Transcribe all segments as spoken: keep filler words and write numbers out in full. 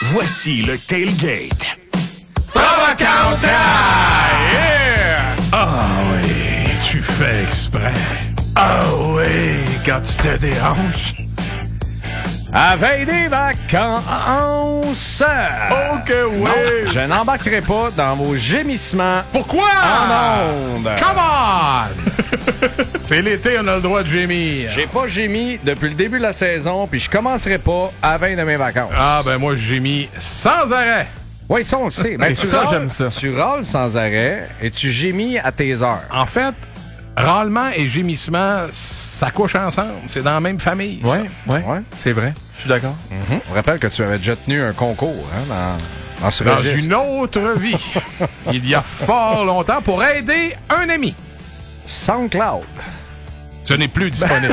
Voici le Tailgate. Provocante! Yeah! Ah oui, tu fais exprès. Ah oui, quand tu te déhanches. À veille des vacances! Oh que oui! Non, je n'embarquerai pas dans vos gémissements. Pourquoi? En ondes. Come on! C'est l'été, on a le droit de gémir. J'ai pas gémi depuis le début de la saison, puis je commencerai pas à la veille de mes vacances. Ah ben moi, j'ai mis sans arrêt. Oui, ça on le sait. Ben, tu ça, râles, j'aime ça. Tu râles sans arrêt et tu gémis à tes heures. En fait, râlement et gémissement, ça couche ensemble. C'est dans la même famille. Oui, ça. ouais, Ouais. c'est vrai. Je suis d'accord. Mm-hmm. On rappelle que tu avais déjà tenu un concours hein, dans, dans ce Dans registre. une autre vie, il y a fort longtemps, pour aider un ami. SoundCloud. Ce n'est plus disponible.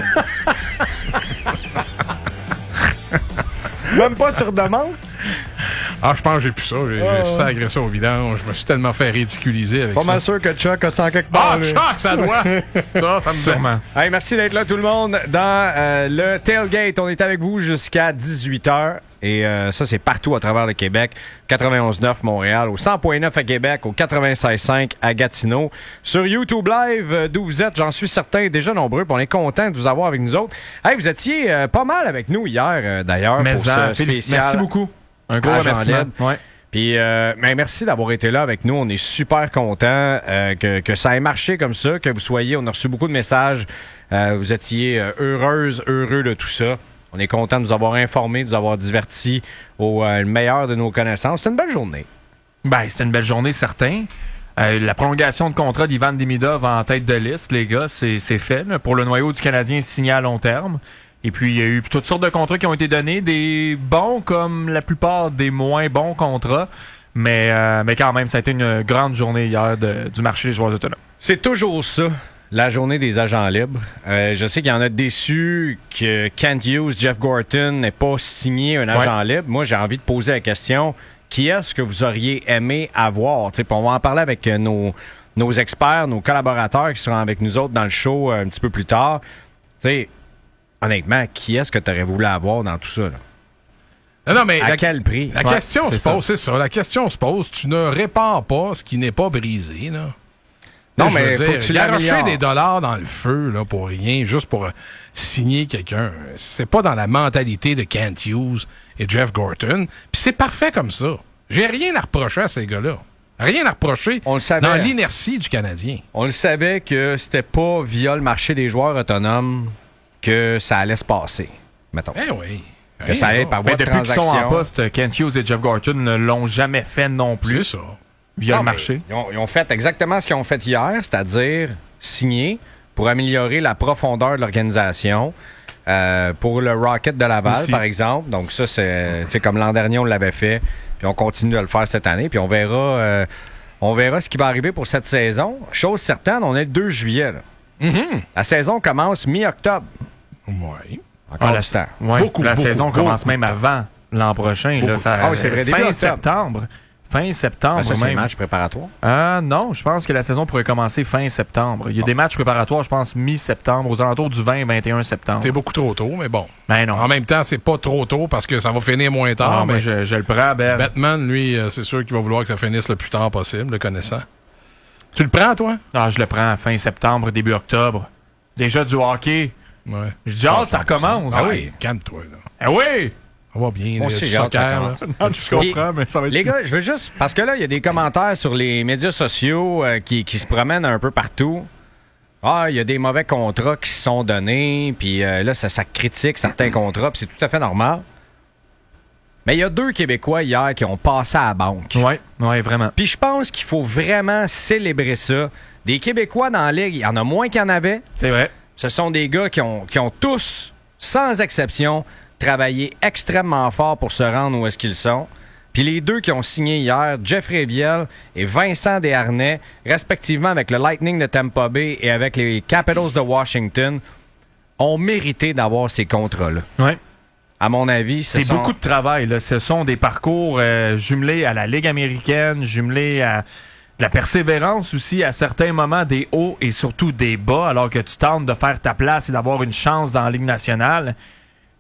Même pas sur demande? Ah, je pense que j'ai plus ça. J'ai Ah, sacré ça au vidange. Je me suis tellement fait ridiculiser avec Pas ça. mal sûr que Chuck a ça quelque part. Ah, lui. Chuck, ça doit. Ça, ça me Sûrement. Hey, merci d'être là, tout le monde, dans euh, le Tailgate. On est avec vous jusqu'à dix-huit heures. Et euh, ça, c'est partout à travers le Québec. quatre-vingt-onze neuf Montréal, au cent point neuf à Québec, au quatre-vingt-seize cinq à Gatineau. Sur YouTube Live, euh, d'où vous êtes, j'en suis certain, déjà nombreux. Puis on est content de vous avoir avec nous autres. Hey, vous étiez euh, pas mal avec nous hier, euh, d'ailleurs, Mais pour ça, ce spécial. merci beaucoup. Un gros Agent remerciement. Libre. Ouais. Puis, euh, ben, merci d'avoir été là avec nous. On est super contents euh, que, que ça ait marché comme ça, que vous soyez. On a reçu beaucoup de messages. Euh, vous étiez euh, heureuse, heureux de tout ça. On est content de vous avoir informés, de vous avoir divertis au euh, meilleur de nos connaissances. C'était une belle journée. Ben, c'était une belle journée, certain. Euh, la prolongation de contrat d'Ivan Demidov en tête de liste, les gars, c'est, c'est fait. Là, pour le noyau du Canadien, signé à long terme. Et puis, il y a eu toutes sortes de contrats qui ont été donnés, des bons comme la plupart des moins bons contrats. Mais, euh, mais quand même, ça a été une grande journée hier de, du marché des joueurs autonomes. C'est toujours ça, la journée des agents libres. Euh, je sais qu'il y en a déçus que Kent Hughes, Jeff Gorton n'aient pas signé un agent Ouais. libre. Moi, j'ai envie de poser la question, qui est-ce que vous auriez aimé avoir? T'sais, puis on va en parler avec euh, nos, nos experts, nos collaborateurs qui seront avec nous autres dans le show euh, un petit peu plus tard. T'sais, honnêtement, qui est-ce que tu aurais voulu avoir dans tout ça? Là? Non, non, mais À la, quel prix? la Ouais, question c'est se pose, c'est ça. La question se pose, tu ne répares pas ce qui n'est pas brisé, là. Non, Là, je mais veux faut dire, que tu garocher l'améliores. des dollars dans le feu, là, pour rien, juste pour euh, signer quelqu'un, c'est pas dans la mentalité de Kent Hughes et Jeff Gorton. Puis c'est parfait comme ça. J'ai rien à reprocher à ces gars-là. Rien à reprocher On le savait. dans l'inertie du Canadien. On le savait que c'était pas via le marché des joueurs autonomes que ça allait se passer, mettons. Eh oui. Que ça allait être par voie Ben, de depuis qu'ils sont en transaction. poste, Kent Hughes et Jeff Gorton ne l'ont jamais fait non plus C'est ça. via Non, le mais marché. Ils ont, ils ont fait exactement ce qu'ils ont fait hier, c'est-à-dire signer pour améliorer la profondeur de l'organisation. Euh, pour le Rocket de Laval, Aussi. par exemple. Donc ça, c'est tu sais, comme l'an dernier, on l'avait fait. Puis on continue de le faire cette année. Puis on verra, euh, on verra ce qui va arriver pour cette saison. Chose certaine, on est le deux juillet. Là. Mhm. La saison commence mi-octobre. Oui. Encore Ah, la, du temps. ouais, Beaucoup, la beaucoup, saison beaucoup commence de même temps. avant l'an prochain. Là, Beaucoup. ça, Ah oui, c'est vrai, début fin octobre. septembre. Fin septembre Ben, ça, c'est le même. match préparatoire. Ah non, je pense que la saison pourrait commencer fin septembre. Il y a des matchs préparatoires, je pense, mi-septembre, aux alentours du vingt vingt et un septembre. C'est beaucoup trop tôt, mais bon. Ben non. En même temps, c'est pas trop tôt parce que ça va finir moins tard. Ah, mais moi, je, je le prends, Ben. Batman, lui, euh, c'est sûr qu'il va vouloir que ça finisse le plus tard possible, le connaissant. Tu le prends, toi? Ah, je le prends fin septembre, début octobre. Déjà du hockey. Ouais. Je dis, ah, ça recommence. Ah oui, calme-toi, là. Ah oui! Ça va bien, Moi là, aussi, du j'ai hâte que ça soccer, là. commence. Non, tu comprends, mais ça va être... Les gars, je veux juste... Parce que là, il y a des commentaires sur les médias sociaux euh, qui, qui se promènent un peu partout. Ah, il y a des mauvais contrats qui se sont donnés, puis euh, là, ça, ça critique certains contrats, puis c'est tout à fait normal. Mais il y a deux Québécois hier qui ont passé à la banque. Ouais, ouais, vraiment. Puis je pense qu'il faut vraiment célébrer ça. Des Québécois dans la Ligue, il y en a moins qu'il y en avait. C'est vrai. Ce sont des gars qui ont, qui ont tous, sans exception, travaillé extrêmement fort pour se rendre où est-ce qu'ils sont. Puis les deux qui ont signé hier, Jeffrey Viel et Vincent Desharnais, respectivement avec le Lightning de Tampa Bay et avec les Capitals de Washington, ont mérité d'avoir ces contrats-là. Ouais. À mon avis, ce C'est sont... beaucoup de travail. Là. Ce sont des parcours euh, jumelés à la Ligue américaine, jumelés à de la persévérance aussi à certains moments, des hauts et surtout des bas, alors que tu tentes de faire ta place et d'avoir une chance dans la Ligue nationale.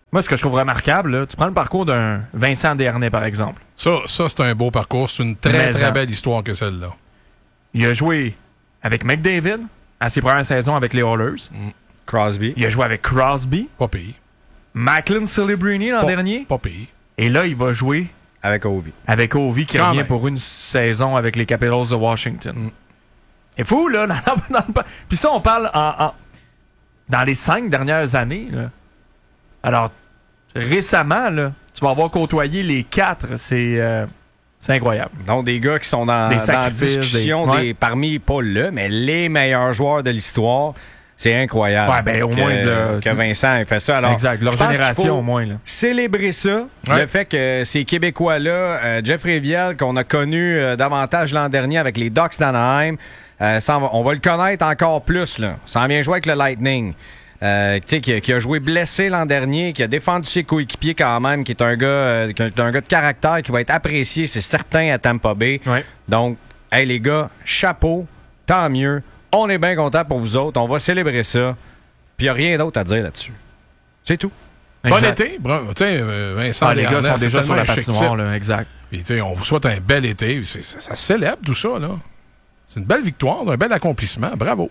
Moi, ce que je trouve remarquable, là, tu prends le parcours d'un Vincent Desharnais, par exemple. Ça, ça c'est un beau parcours. C'est une très, Mais très en... belle histoire que celle-là. Il a joué avec McDavid à ses premières saisons avec les Oilers. Mm. Crosby. Il a joué avec Crosby. Pas pire. Macklin Celebrini l'an Pas, dernier. Pas pire. Et là, il va jouer Avec Ovi. avec Ovi qui Quand revient même. pour une saison avec les Capitals de Washington. Mm. C'est fou, là. Dans, dans, dans, puis ça, on parle en, en, dans les cinq dernières années. Là. Alors, récemment, là, tu vas avoir côtoyé les quatre. C'est, euh, c'est incroyable. Donc, des gars qui sont dans, Des dans la sacrifices, discussion des- des, ouais. parmi, pas le, mais les meilleurs joueurs de l'histoire. C'est incroyable. Ouais, ben, au que, moins de- que Vincent ait fait ça. Alors, exact. Leur je pense qu'il génération, faut au moins. Là. célébrer ça. Ouais. Le fait que ces Québécois-là, euh, Jeff Rivière, qu'on a connu euh, davantage l'an dernier avec les Ducks d'Anaheim, euh, ça, on, va, on va le connaître encore plus. Là. Ça en vient jouer avec le Lightning. Euh, tu sais, qui, a- qui a joué blessé l'an dernier, qui a défendu ses coéquipiers quand même, qui est un gars, euh, qui est un gars de caractère, qui va être apprécié, c'est certain, à Tampa Bay. Ouais. Donc, hey les gars, chapeau, tant mieux. On est bien contents pour vous autres. On va célébrer ça. Puis il n'y a rien d'autre à dire là-dessus. C'est tout. Bon Exact. été. Bra- Tu sais, euh, Vincent Ah, les gars Desharnais, sont c'est déjà sur tellement la un chic patinoire. type. Là, exact. Puis, tu sais, on vous souhaite un bel été. C'est- Ça, ça célèbre tout ça, là. C'est une belle victoire, un bel accomplissement. Bravo.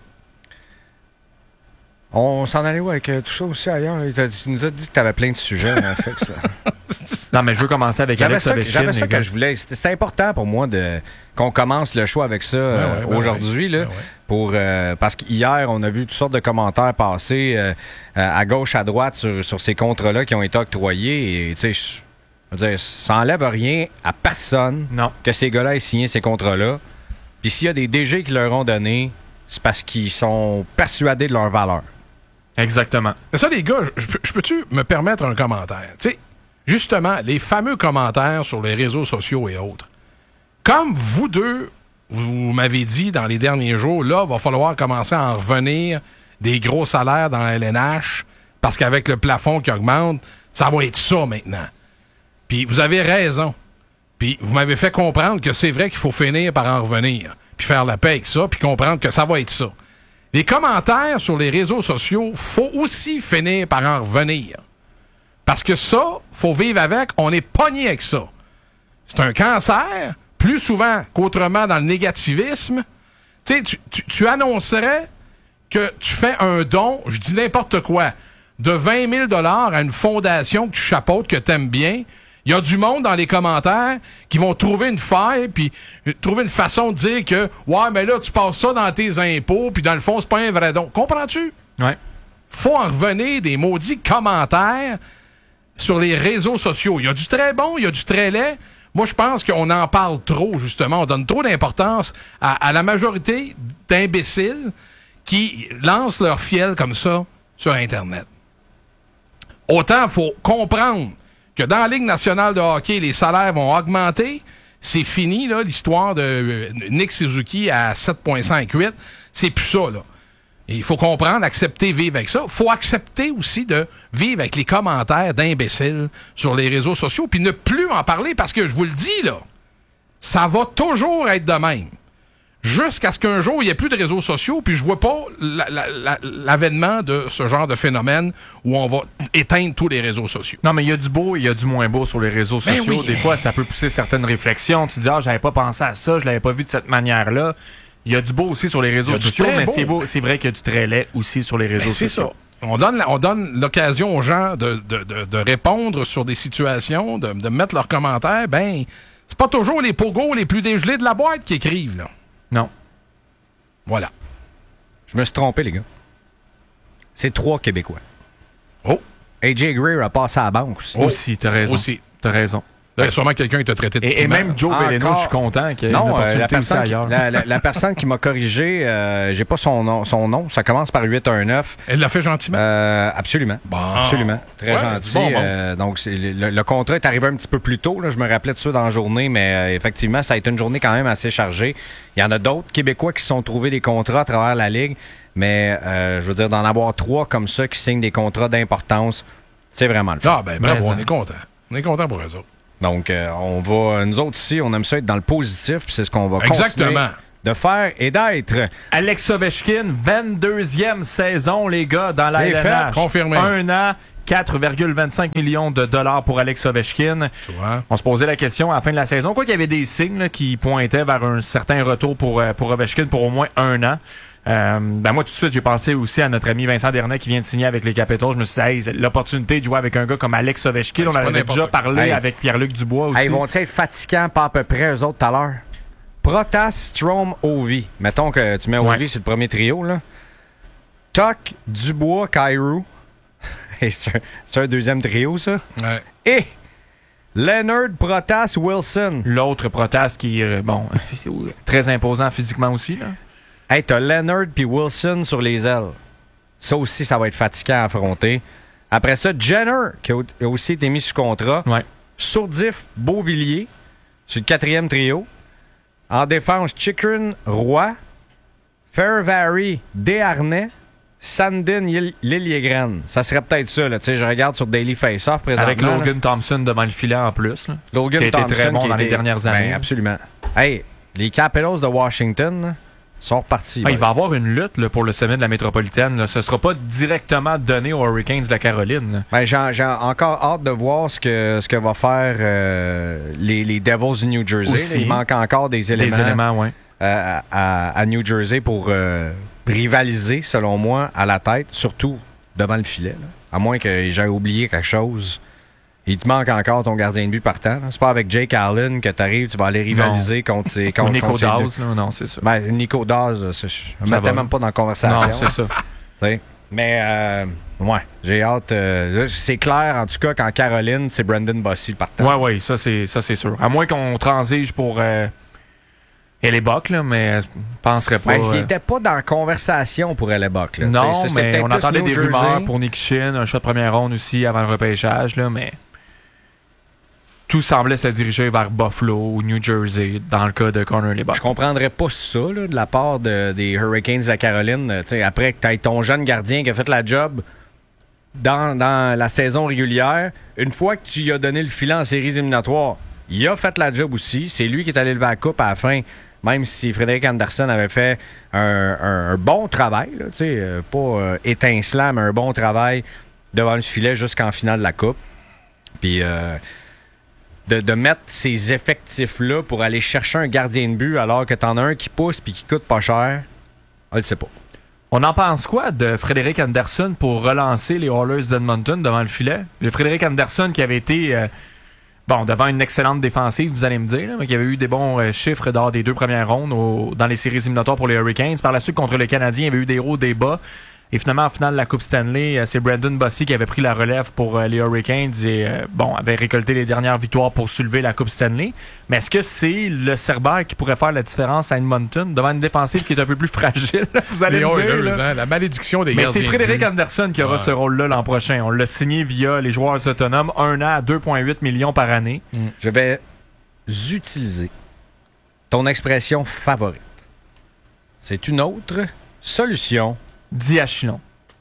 On s'en allait où avec euh, tout ça aussi ailleurs? là? Tu nous as dit que tu avais plein de sujets, hein, Fix, là. Non, mais je veux commencer avec J'avais Alex ça, Ovechkin. j'avais ça les gars. que je voulais. C'était c'était important pour moi de qu'on commence le show avec ça euh, Ouais, ouais, ben aujourd'hui. ouais. Là, Ben ouais. pour, euh, parce qu'hier, on a vu toutes sortes de commentaires passer euh, à gauche, à droite sur, sur ces contrats-là qui ont été octroyés. Et tu sais, je veux dire, ça enlève rien à personne Non. que ces gars-là aient signé ces contrats-là. Puis s'il y a des D G qui leur ont donné, c'est parce qu'ils sont persuadés de leur valeur. Exactement. Mais ça, les gars, je, je peux-tu me permettre un commentaire? Tu sais, justement, les fameux commentaires sur les réseaux sociaux et autres. Comme vous deux, vous m'avez dit dans les derniers jours, là, il va falloir commencer à en revenir des gros salaires dans la L N H parce qu'avec le plafond qui augmente, ça va être ça maintenant. Puis vous avez raison. Puis vous m'avez fait comprendre que c'est vrai qu'il faut finir par en revenir, puis faire la paix avec ça, puis comprendre que ça va être ça. Les commentaires sur les réseaux sociaux, faut aussi finir par en revenir. Parce que ça, faut vivre avec, on est pogné avec ça. C'est un cancer, plus souvent qu'autrement dans le négativisme. Tu sais, tu, tu, tu annoncerais que tu fais un don, je dis n'importe quoi, de vingt mille dollars à une fondation que tu chapeautes, que tu aimes bien. Il y a du monde dans les commentaires qui vont trouver une faille, puis euh, trouver une façon de dire que « Ouais, mais là, tu passes ça dans tes impôts, puis dans le fond, c'est pas un vrai don. » Comprends-tu? Ouais. Faut en revenir des maudits commentaires sur les réseaux sociaux. Il y a du très bon, il y a du très laid. Moi, je pense qu'on en parle trop, justement. On donne trop d'importance à, à la majorité d'imbéciles qui lancent leur fiel comme ça sur Internet. Autant, il faut comprendre que dans la Ligue nationale de hockey, les salaires vont augmenter. C'est fini, là, l'histoire de euh, Nick Suzuki à sept virgule cinquante-huit. C'est plus ça, là. Et il faut comprendre, accepter, vivre avec ça. Il faut accepter aussi de vivre avec les commentaires d'imbéciles sur les réseaux sociaux, puis ne plus en parler, parce que je vous le dis, là, ça va toujours être de même. Jusqu'à ce qu'un jour, il n'y ait plus de réseaux sociaux, puis je vois pas la- la- la- l'avènement de ce genre de phénomène où on va éteindre tous les réseaux sociaux. Non, mais il y a du beau et il y a du moins beau sur les réseaux Ben sociaux. oui. Des fois, ça peut pousser certaines réflexions. Tu te dis, ah, j'avais pas pensé à ça, je l'avais pas vu de cette manière-là. Il y a du beau aussi sur les Il y réseaux a du sociaux, très mais beau. c'est beau, c'est vrai qu'il y a du très laid aussi sur les réseaux Ben, c'est sociaux. ça. On donne, la- on donne l'occasion aux gens de, de, de, de répondre sur des situations, de, de mettre leurs commentaires. Ben, c'est pas toujours les pogos les plus dégelés de la boîte qui écrivent, là. Non. Voilà. Je me suis trompé, les gars. C'est trois Québécois. Oh, A J Greer a passé à la banque aussi. Oh. Aussi, t'as raison. aussi. T'as raison. Il y a sûrement quelqu'un qui t'a traité de Et, et piment. même Joe Encore. Beleno, je suis content qu'il y ait une Non, euh, opportunité la, aussi personne qui, ailleurs. la, la- la personne qui m'a corrigé, euh, j'ai pas son nom, son nom, ça commence par huit un neuf. Elle l'a fait gentiment. Euh, absolument. Bon. Absolument. Très Ouais, gentil. bon, bon. Euh, donc, c'est- le, le contrat est arrivé un petit peu plus tôt. Là, je me rappelais de ça dans la journée, mais euh, effectivement, ça a été une journée quand même assez chargée. Il y en a d'autres Québécois qui se sont trouvés des contrats à travers la Ligue, mais euh, je veux dire, d'en avoir trois comme ça qui signent des contrats d'importance, c'est vraiment le fun. Ah, ben bravo, Mais, on est content. On est content pour eux autres. Donc, euh, on va, nous autres ici, on aime ça être dans le positif, puis c'est ce qu'on va Exactement. continuer de faire et d'être. Alex Ovechkin, vingt-deuxième saison, les gars, dans la C'est L N H. fait, confirmé. Un an, quatre virgule vingt-cinq millions de dollars pour Alex Ovechkin. Tu vois? On se posait la question à la fin de la saison. Quoi qu'il y avait des signes là, qui pointaient vers un certain retour pour, euh, pour Ovechkin pour au moins un an. Euh, ben moi, tout de suite, j'ai pensé aussi à notre ami Vincent Dernay qui vient de signer avec les Capitals. Je me suis dit, hey, l'opportunité de jouer avec un gars comme Alex Ovechkin. Ouais, on en avait déjà parlé hey. avec Pierre-Luc Dubois aussi. Hey, ils vont-ils être fatigants, pas à peu près, eux autres, tout à l'heure? Protas, Strome, Ovi. Mettons que tu mets Ovi Ouais. sur le premier trio, là. Tuck, Dubois, Kyrou. Hey, c'est un, c'est un deuxième trio, ça. Ouais. Et Leonard, Protas, Wilson. L'autre Protas qui est, euh, bon, c'est très imposant physiquement aussi. Là. Hey, t'as Leonard puis Wilson sur les ailes. Ça aussi, ça va être fatigant à affronter. Après ça, Jenner, qui a aussi été mis sous contrat. Ouais. Sourdif, Beauvillier, sur le quatrième trio. En défense, Chikrin, Roy, Fairvary, Desharnais, Sandin, Lilliegren. Ça serait peut-être ça, là. Tu sais, je regarde sur Daily Face-Off présentement. Avec Logan là. Thompson devant le filet en plus. Là, Logan qui a été Thompson, très bon qui dans était- les dernières années. Ben, absolument. Hey, les Capitals de Washington là, sont repartis. Ah, ouais. il va y avoir une lutte là, pour le sommet de la métropolitaine. Là. Ce ne sera pas directement donné aux Hurricanes de la Caroline. Là. Ben, j'ai, j'ai encore hâte de voir ce que, ce que va faire euh, les, les Devils du New Jersey. Aussi. Là. Il manque encore des éléments, Des éléments, oui. euh, à, à New Jersey pour euh, rivaliser, selon moi, à la tête, surtout devant le filet. Là. À moins que j'aie oublié quelque chose. Il te manque encore ton gardien de but partant. Là. C'est pas avec Jake Allen que tu arrives, tu vas aller rivaliser Non. contre, ces- Ou contre, Nico contre ces deux. Dawes, là, non, c'est ça. Ben, Nico Dawes, ça, je ne Ça mettais va. même pas dans la conversation. Non, c'est ça. T'sais. Mais, euh, ouais, j'ai hâte. euh, là, c'est clair, en tout cas, qu'en Caroline, c'est Brandon Bossy le partant. Oui, oui, ça c'est ça c'est sûr. À moins qu'on transige pour euh, Hellebuck, là, mais je penserais pas. Ben, s'il euh, n'était pas dans la conversation pour Hellebuck. Là, non, t'sais, ça, c'est mais peut-être on plus entendait New des Jersey. rumeurs pour Nick Chin, un shot de première ronde aussi avant le repêchage, là, mais tout semblait se diriger vers Buffalo ou New Jersey dans le cas de Connor Hellebuck. Je comprendrais pas ça là, de la part de- des Hurricanes de la Caroline. euh, t'sais, après que tu aies ton jeune gardien qui a fait la job dans, dans la saison régulière, une fois que tu lui as donné le filet en séries éliminatoires, il a fait la job aussi. C'est lui qui est allé lever la coupe à la fin, même si Frédéric Anderson avait fait un, un- un bon travail, là, t'sais, euh, pas euh, étincelant, mais un bon travail devant le filet jusqu'en finale de la coupe. Puis... Euh, De, de mettre ces effectifs-là pour aller chercher un gardien de but alors que t'en as un qui pousse puis qui coûte pas cher, on le sait pas. On en pense quoi de Frédéric Anderson pour relancer les Oilers d'Edmonton devant le filet? Le Frédéric Anderson qui avait été euh, bon devant une excellente défensive, vous allez me dire, là, mais qui avait eu des bons euh, chiffres lors des deux premières rondes au- dans les séries éliminatoires pour les Hurricanes. Par la suite, contre le Canadien, il y avait eu des hauts, des bas. Et finalement, en finale de la Coupe Stanley, euh, c'est Brandon Bossy qui avait pris la relève pour euh, les Hurricanes et euh, bon, avait récolté les dernières victoires pour soulever la Coupe Stanley. Mais est-ce que c'est le Cerbère qui pourrait faire la différence à Edmonton devant une défensive qui est un peu plus fragile? Vous allez Les me dire. Oilers, là. hein, la malédiction des Mais gardiens c'est de Frédéric but. Anderson qui aura Ouais. ce rôle-là l'an prochain. On l'a signé via les joueurs autonomes, un an à deux virgule huit millions par année. Je vais utiliser ton expression favorite. C'est une autre solution. Dis à Chinon.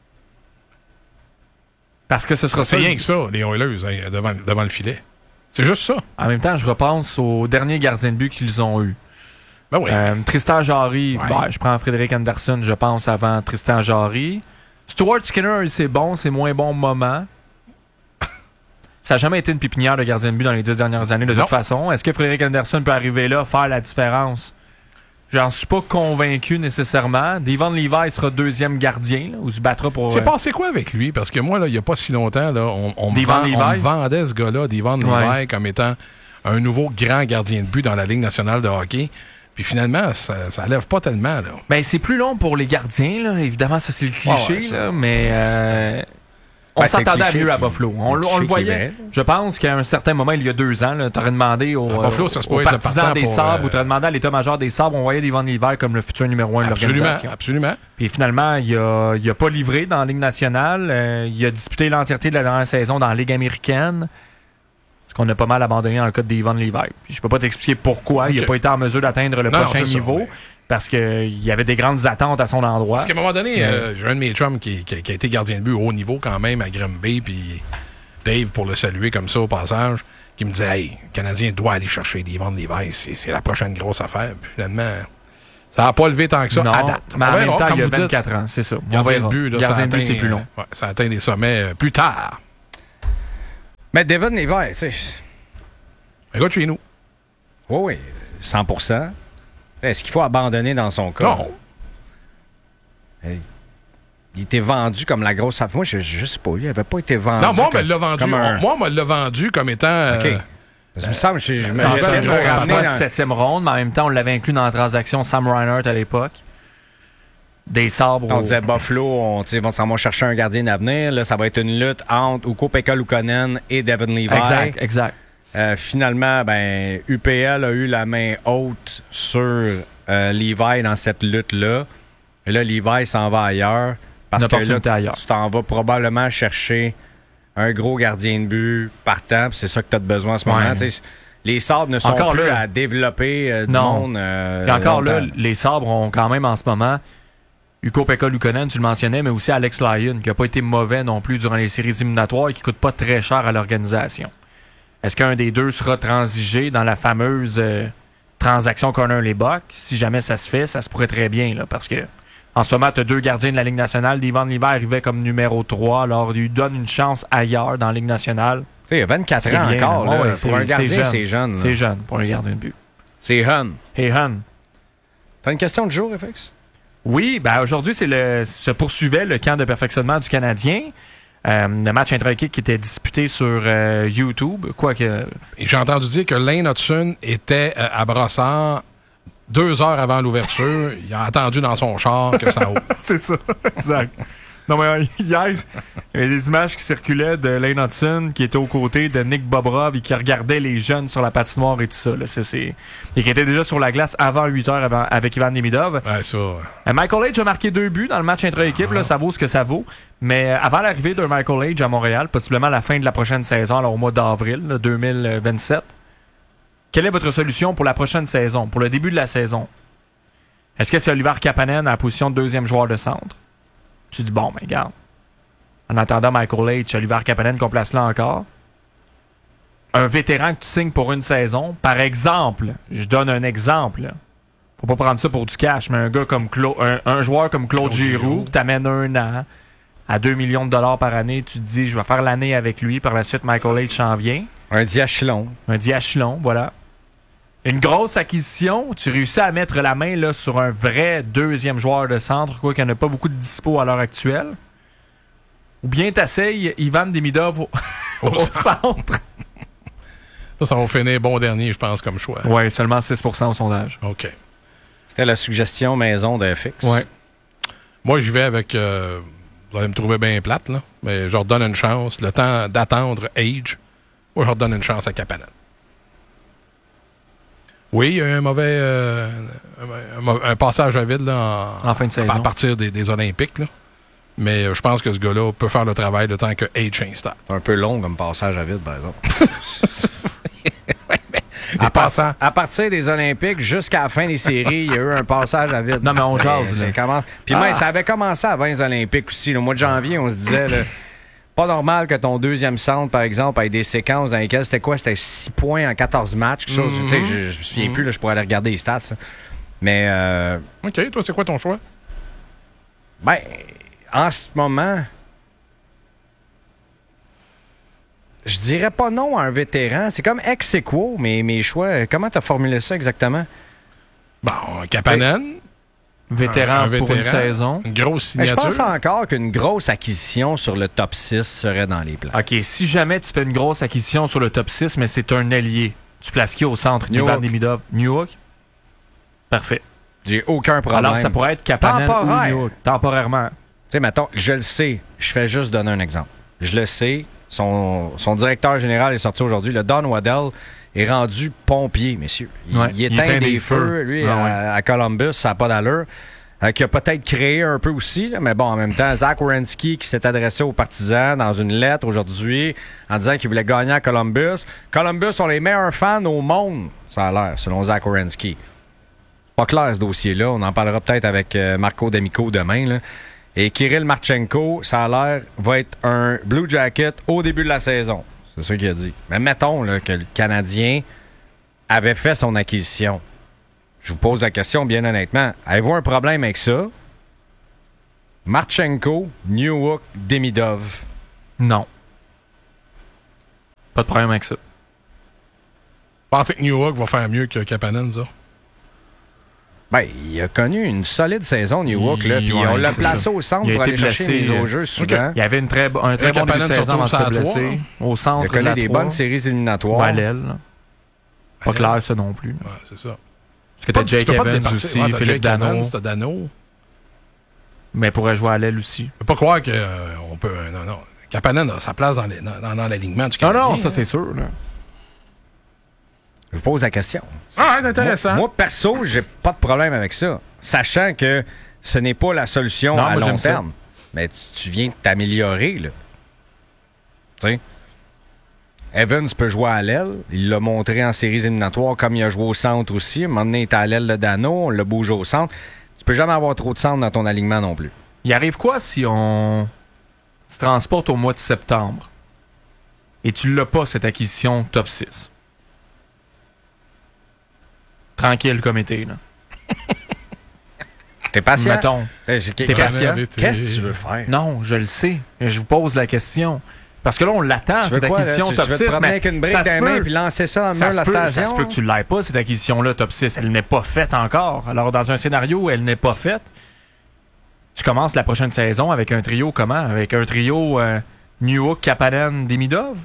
Parce que ce sera C'est ça. rien que ça, les Oilers, hein, devant, devant le filet. C'est juste ça. En même temps, je repense aux derniers gardiens de but qu'ils ont eu. Ben oui. Euh, Tristan Jarry, Ouais. ben, je prends Frédéric Anderson, je pense, avant Tristan Jarry. Stuart Skinner, c'est bon, c'est moins bon moment. Ça n'a jamais été une pépinière de gardien de but dans les dix dernières années, de Non. toute façon. Est-ce que Frédéric Anderson peut arriver là, faire la différence? J'en suis pas convaincu nécessairement. Devon Levi sera deuxième gardien, là, ou se battra pour... C'est euh, passé quoi avec lui? Parce que moi, là, il n'y a pas si longtemps, là, on, on, me Devon vend- on me Levi? vendait ce gars-là, Devon Ouais. Levi, comme étant un nouveau grand gardien de but dans la Ligue nationale de hockey. Puis finalement, ça, ça lève pas tellement. Là. Ben, c'est plus long pour les gardiens, là. Évidemment, ça, c'est le cliché, Ouais, ouais, ça. là, mais... euh, On Ben, c'est s'attendait à cliché mieux à qui- Buffalo. On, le le- on cliché le qui est voyait. vrai. Je pense qu'à un certain moment, il y a deux ans, tu aurais demandé aux, À Buffalo, ça se pourrait aux être le partisans partant des pour, Sabres euh, ou tu aurais demandé à l'état-major des Sabres, on voyait Devon Levi comme le futur numéro un de Absolument, l'organisation. absolument. Puis finalement, il a, il a pas livré dans la Ligue nationale. Euh, il a disputé l'entièreté de la dernière saison dans la Ligue américaine. Ce qu'on a pas mal abandonné dans le cas de Devon Levi. Puis je peux pas t'expliquer pourquoi il Ok. n'a pas été en mesure d'atteindre le Non, prochain c'est ça, niveau. ouais. Parce qu'il y avait des grandes attentes à son endroit. Parce qu'à un moment donné, Ouais. euh, j'ai un de mes chums qui, qui- qui a été gardien de but au haut niveau quand même à Grimby, puis Dave, pour le saluer comme ça au passage, qui me disait « Hey, le Canadien doit aller chercher Devon Levi, c'est c'est la prochaine grosse affaire. » Puis finalement, ça n'a pas levé tant que ça non, à date. mais On en même verra, temps, comme il y a vous dites. vingt-quatre ans, c'est ça. On Gardien verra. de but, là, Gardien ça de but, atteint, c'est plus long. euh, ouais, ça atteint des sommets euh, plus tard. Mais Devon Levi, tu sais. Un gars de chez nous. Oui, oui, cent pour cent. Est-ce qu'il faut abandonner dans son cas? Non. Il était vendu comme la grosse... Moi, je, je sais pas, il n'avait pas été vendu. Non, moi, on comme, me l'a vendu. un... Moi, on me l'a vendu comme étant. Euh, OK. Ça me semble, je, je me En j'essaie fait, de on me ne ramener pas dans... de septième ronde, mais en même temps, on l'avait inclus dans la transaction Sam Reinhart à l'époque. Des sabres. On au... disait Buffalo, on, on s'en va chercher un gardien d'avenir. Là, ça va être une lutte entre Ukko-Pekka Luukkonen et Devon Levi. Exact, exact. Euh, finalement, ben, U P L a eu la main haute sur euh, Levi dans cette lutte-là. Et là, Levi s'en va ailleurs. Parce Une que opportunité là, ailleurs. tu t'en vas probablement chercher un gros gardien de but partant. Puis c'est ça que tu as besoin en ce moment. Ouais. T'sais, les Sabres ne sont Encore plus là. à développer euh, du Non. monde. Euh, Et encore là, longtemps. les sabres ont quand même en ce moment Ukko-Pekka Luukkonen, tu le mentionnais, mais aussi Alex Lyon, qui n'a pas été mauvais non plus durant les séries éliminatoires et qui coûte pas très cher à l'organisation. Est-ce qu'un des deux sera transigé dans la fameuse euh, transaction Connor les Bucks? Si jamais ça se fait, ça se pourrait très bien, là, parce que en ce moment, tu as deux gardiens de la Ligue nationale. Devon Levi arrivait comme numéro trois, alors il lui donne une chance ailleurs dans la Ligue nationale. Il y a vingt-quatre C'est ans bien, encore. là. Là, Ouais, pour c'est- un gardien, c'est c'est jeune. là. C'est jeune pour un gardien de but. C'est Hun. Hey, Han. T'as une question de jour, F X? Oui, ben aujourd'hui, c'est le se poursuivait le camp de perfectionnement du Canadien. Euh, le match intra-équipe qui était disputé sur euh, YouTube. Quoique. Et j'ai entendu dire que Lane Hudson était euh, à Brossard deux heures avant l'ouverture. Il a attendu dans son char que ça ouvre. C'est ça, exact. Non, mais euh, hier, il y avait des images qui circulaient de Lane Hudson qui était aux côtés de Nick Bobrov et qui regardait les jeunes sur la patinoire et tout ça. Là. C'est, c'est... Et qui était déjà sur la glace avant huit heures avant, avec Ivan Demidov. Ouais, ça. Euh, Michael Age a marqué deux buts dans le match intra-équipe. Là, ça vaut ce que ça vaut. Mais euh, avant l'arrivée de Michael Age à Montréal, possiblement à la fin de la prochaine saison, alors au mois d'avril là, deux mille vingt-sept, quelle est votre solution pour la prochaine saison, pour le début de la saison? Est-ce que c'est Oliver Kapanen à la position de deuxième joueur de centre? Tu dis, bon, ben, regarde. En attendant Michael H., Oliver Kapanen qu'on place là encore. Un vétéran que tu signes pour une saison. Par exemple, je donne un exemple. Faut pas prendre ça pour du cash, mais un gars comme Cla- un, un joueur comme Claude, Claude Giroux, Giroux. qui t'amène un an à deux millions de dollars par année, tu te dis, je vais faire l'année avec lui. Par la suite, Michael H. s'en vient. Un diachylon. Un diachylon, voilà. Une grosse acquisition, tu réussis à mettre la main là, sur un vrai deuxième joueur de centre, quoi qu'il n'y en a pas beaucoup de dispo à l'heure actuelle. Ou bien t'essayes Ivan Demidov au, au centre. Ça, ça va finir bon dernier, je pense, comme choix. Ouais, seulement six pour cent au sondage. OK. C'était la suggestion maison de F X. Ouais. Moi, j'y vais avec... Euh, vous allez me trouver bien plate, là. Mais je leur donne une chance. Le temps d'attendre Age, moi, je leur donne une chance à Kapanen. Oui, il y a eu un mauvais... euh, un, un- un passage à vide, là, en, En fin de saison. à partir des, des Olympiques, là. Mais euh, je pense que ce gars-là peut faire le travail le temps que Age s'installe. C'est un peu long comme passage à vide, par exemple. À À, part part- ça, à partir des Olympiques jusqu'à la fin des séries, il y a eu un passage à vide. Non, mais on C'est- jase, c'est là. comment- Puis Ah. même, ça avait commencé avant les Olympiques aussi. Le mois de janvier, on se disait, là, pas normal que ton deuxième centre, par exemple, ait des séquences dans lesquelles c'était quoi? C'était six points en quatorze matchs. quelque chose. Tu sais, je, je me souviens plus, là, je pourrais aller regarder les stats. là. Mais, euh, OK, toi, c'est quoi ton choix? ben, en ce moment, je dirais pas non à un vétéran. C'est comme ex aequo, mais mes choix. Comment t'as formulé ça exactement? Bon, Kapanen, Vétéran un pour une vétéran, saison. une grosse Mais je signature. pense encore qu'une grosse acquisition sur le top six serait dans les plans. OK, si jamais tu fais une grosse acquisition sur le top six, mais c'est un allié, tu places qui au centre? New Ivan York. Demidov. New York? Parfait. J'ai aucun problème. Alors, ça pourrait être Kapanen ou Temporaire. New York. Temporairement. Tu sais, mettons, je le sais. Je fais juste donner un exemple. Je le sais. Son, son directeur général est sorti aujourd'hui. Le Don Waddell est rendu pompier, messieurs. Il, Ouais, il éteint des, feux, lui, Ah, à, à Columbus. Ça n'a pas d'allure. Euh, qui a peut-être créé un peu aussi, là, mais bon, en même temps, Zach Werenski qui s'est adressé aux partisans dans une lettre aujourd'hui en disant qu'il voulait gagner à Columbus. Columbus sont les meilleurs fans au monde, ça a l'air, selon Zach Werenski. Pas clair ce dossier-là, on en parlera peut-être avec euh, Marco D'Amico demain. Là. Et Kirill Marchenko, ça a l'air, va être un Blue Jacket au début de la saison. C'est ça qu'il a dit. Mais mettons là, que le Canadien avait fait son acquisition. Je vous pose la question bien honnêtement. Avez-vous un problème avec ça? Marchenko, Newhook, Demidov. Non. Pas de problème avec ça. Pensez que Newhook va faire mieux que Kapanen, ça? Ben, il a connu une solide saison, Newhook, là, puis Ouais, on l'a c'est placé ça. au centre Il a pour été aller chercher blessé, les euh, au jeu souvent. Il y avait une très, bo- un très Le bon début de Kapanen se saison retrouve avant de se sur la blesser. trois, hein. Au Il centre a de connu la des trois. bonnes séries éliminatoires. Ou à l'aile. là. Pas À l'aile. clair, ça non plus. là. Ouais, c'est ça. Parce que t'as Pas- tu Jake peux pas te Evans départir. aussi, Ouais, t'as Philippe Jake Dano. Evans, t'as Dano. Mais pourrait jouer à l'aile aussi. Je peux pas croire qu'on euh, peut... euh, non, non. Kapanen a sa place dans, les, dans, dans, dans l'alignement du Non, Canadien. non, ça hein. c'est sûr. Là. Je vous pose la question. Ah, c'est intéressant. Moi, moi, perso, j'ai pas de problème avec ça. Sachant que ce n'est pas la solution Non, à moi, long j'aime ça. terme. Mais tu, tu viens de t'améliorer, là. Tu sais? Evans peut jouer à l'aile. Il l'a montré en séries éliminatoires comme il a joué au centre aussi. À un moment donné, il était à l'aile de Dano. On l'a bougé au centre. Tu peux jamais avoir trop de centre dans ton alignement non plus. Il arrive quoi si on se transporte au mois de septembre et tu l'as pas, cette acquisition top six? Tranquille comme été, là. T'es patient? Mettons. T'es, T'es patient? Qu'est-ce que tu veux faire? Non, je le sais. Je vous pose la question. Parce que là, on l'attend, Tu veux cette quoi, là? acquisition Tu, top tu veux six. te promener mais avec une brique ça dans se les mains peut. puis lancer ça dans le Ça mur de se la peut, station? ça se peut que tu l'aies pas, cette acquisition-là, top six. Elle n'est pas faite encore. Alors, dans un scénario où elle n'est pas faite, tu commences la prochaine saison avec un trio comment? Avec un trio euh, Newhook, Kapanen, Demidov?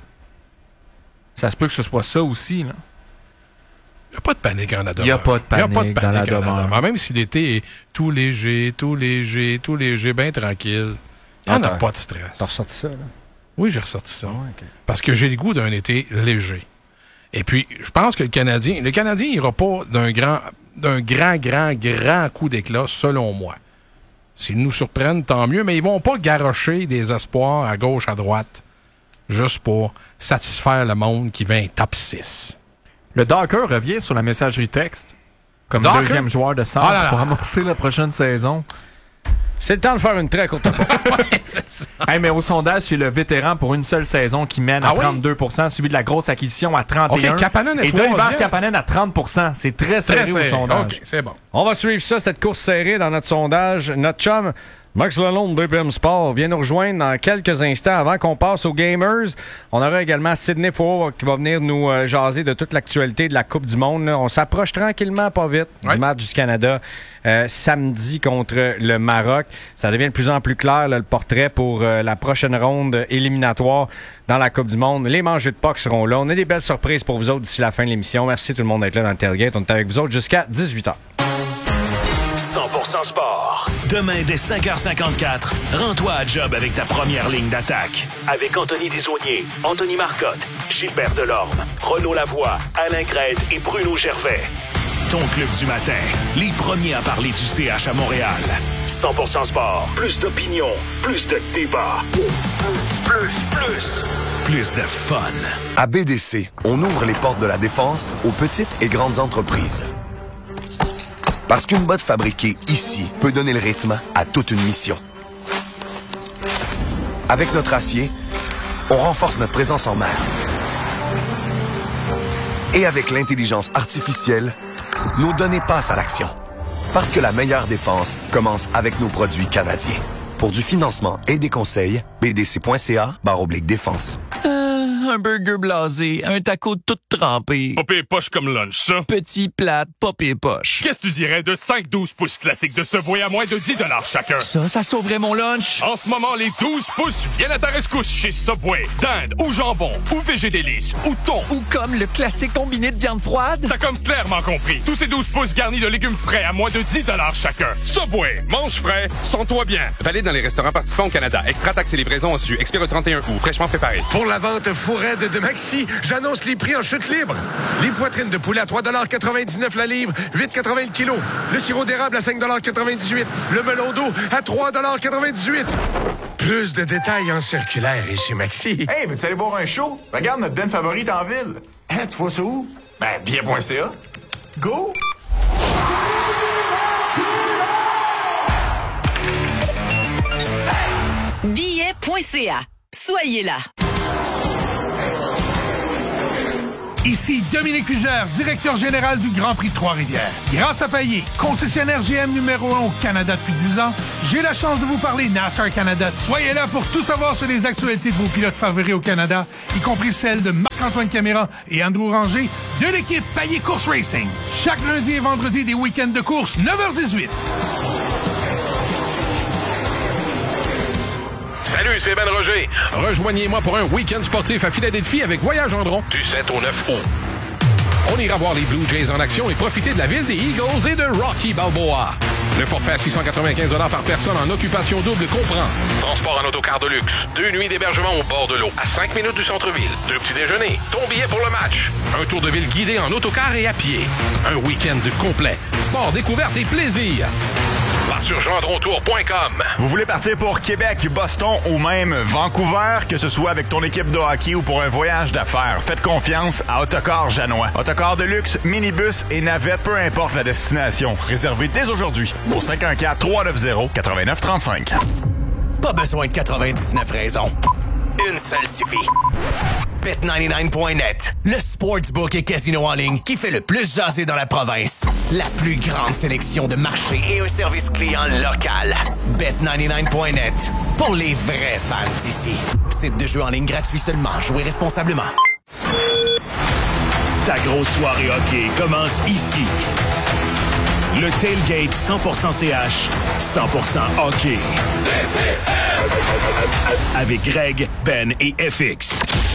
Ça se peut que ce soit ça aussi, là. Il n'y a pas de panique en la demeure. Il y a pas de Il y a panique dans la demeure. Même si l'été est tout léger, tout léger, tout léger, bien tranquille, il n'y en Ah, a t'as- pas de stress. T'as ressorti ça, là? Oui, j'ai ressorti ça. Ouais, ok. Parce que j'ai le goût d'un été léger. Et puis, je pense que le Canadien, le Canadien n'ira pas d'un grand, d'un grand, grand, grand coup d'éclat, selon moi. S'ils nous surprennent, tant mieux, mais ils vont pas garrocher des espoirs à gauche, à droite, juste pour satisfaire le monde qui veut un top six. Le Docker revient sur la messagerie texte comme Docker? deuxième joueur de centre Ah là là. pour amorcer la prochaine saison. C'est le temps de faire une très courte pause. Hey, mais au sondage, c'est le vétéran pour une seule saison qui mène Ah à oui? trente-deux pour cent, suivi de la grosse acquisition à trente et un pour cent. OK, Kapanen est Et Doliver troisième. Kapanen à trente pour cent. C'est très serré, Très au serré. sondage. OK, c'est bon. On va suivre ça, cette course serrée dans notre sondage. Notre chum, Max Lalonde de B P M Sport, vient nous rejoindre dans quelques instants avant qu'on passe aux Gamers. On aura également Sidney Faux qui va venir nous euh, jaser de toute l'actualité de la Coupe du Monde. là. On s'approche tranquillement, pas vite, Ouais. du match du Canada euh, samedi contre le Maroc. Ça devient de plus en plus clair, là, le portrait pour euh, la prochaine ronde éliminatoire dans la Coupe du Monde. Les mangeux de P O C seront là. On a des belles surprises pour vous autres d'ici la fin de l'émission. Merci tout le monde d'être là dans le tailgate. On est avec vous autres jusqu'à dix-huit heures. cent pour cent sport. Demain, dès cinq heures cinquante-quatre, rends-toi à job avec ta première ligne d'attaque. Avec Anthony Desaulniers, Anthony Marcotte, Gilbert Delorme, Renaud Lavoie, Alain Crête et Bruno Gervais. Ton club du matin, les premiers à parler du C H à Montréal. cent pour cent sport. Plus d'opinion, plus de débat. Plus, plus, plus de fun. À B D C, on ouvre les portes de la défense aux petites et grandes entreprises. Parce qu'une botte fabriquée ici peut donner le rythme à toute une mission. Avec notre acier, on renforce notre présence en mer. Et avec l'intelligence artificielle, nos données passent à l'action. Parce que la meilleure défense commence avec nos produits canadiens. Pour du financement et des conseils, b d c point c a barre oblique défense. Un burger blasé, un taco tout trempé. Pas pire poche comme lunch, ça. Petit plate, pas pire poche. Qu'est-ce que tu dirais de cinq douze pouces classiques de Subway à moins de dix dollars chacun? Ça, ça sauverait mon lunch. En ce moment, les douze pouces viennent à ta rescousse chez Subway. Dinde ou jambon, ou végédélice, ou thon. Ou comme le classique combiné de viande froide. T'as comme clairement compris. Tous ces douze pouces garnis de légumes frais à moins de dix dollars chacun. Subway, mange frais, sens-toi bien. Valide dans les restaurants participants au Canada. Extra taxes et livraison reçues. Expire le trente et un août. Fraîchement préparé. Pour la vente fourraide de Maxi, j'annonce les prix en chute libre. Les poitrines de poulet à trois dollars quatre-vingt-dix-neuf la livre, huit quatre-vingts le kilo. Le sirop d'érable à cinq dollars quatre-vingt-dix-huit. Le melon d'eau à trois dollars quatre-vingt-dix-huit. Plus de détails en circulaire et chez Maxi. Hey, veux-tu aller boire un show? Regarde notre ben favorite en ville. Hein, tu vois ça où? Ben, bien point c a. Go! billet point c a. Soyez là. Ici Dominique Fugère, directeur général du Grand Prix de Trois-Rivières. Grâce à Payet, concessionnaire G M numéro un au Canada depuis dix ans, j'ai la chance de vous parler NASCAR Canada. Soyez là pour tout savoir sur les actualités de vos pilotes favoris au Canada, y compris celles de Marc Marc-Antoine Caméra et Andrew Ranger de l'équipe Palier Course Racing. Chaque lundi et vendredi des week-ends de course, neuf heures dix-huit. Salut, c'est Ben Roger. Rejoignez-moi pour un week-end sportif à Philadelphie avec Voyage Gendron du sept au neuf août. On ira voir les Blue Jays en action et profiter de la ville des Eagles et de Rocky Balboa. Le forfait à six cent quatre-vingt-quinze dollars par personne en occupation double comprend transport en autocar de luxe, deux nuits d'hébergement au bord de l'eau, à cinq minutes du centre-ville, deux petits déjeuners, ton billet pour le match, un tour de ville guidé en autocar et à pied, un week-end complet, sport, découverte et plaisir. Va sur gendrontour point com. Vous voulez partir pour Québec, Boston ou même Vancouver, que ce soit avec ton équipe de hockey ou pour un voyage d'affaires, faites confiance à Autocar Janois. Autocar de luxe, minibus et navette, peu importe la destination. Réservez dès aujourd'hui au cinq un quatre, trois neuf zéro, neuf neuf trois cinq. Pas besoin de quatre-vingt-dix-neuf raisons. Une seule suffit. Bet quatre-vingt-dix-neuf point net, le sportsbook et casino en ligne qui fait le plus jaser dans la province. La plus grande sélection de marchés et un service client local. Bet quatre-vingt-dix-neuf point net, pour les vrais fans d'ici. Site de jeu en ligne gratuit seulement. Jouez responsablement. Ta grosse soirée hockey commence ici. Le Tailgate cent pour cent C H, cent pour cent hockey. Avec Greg, Ben et F X.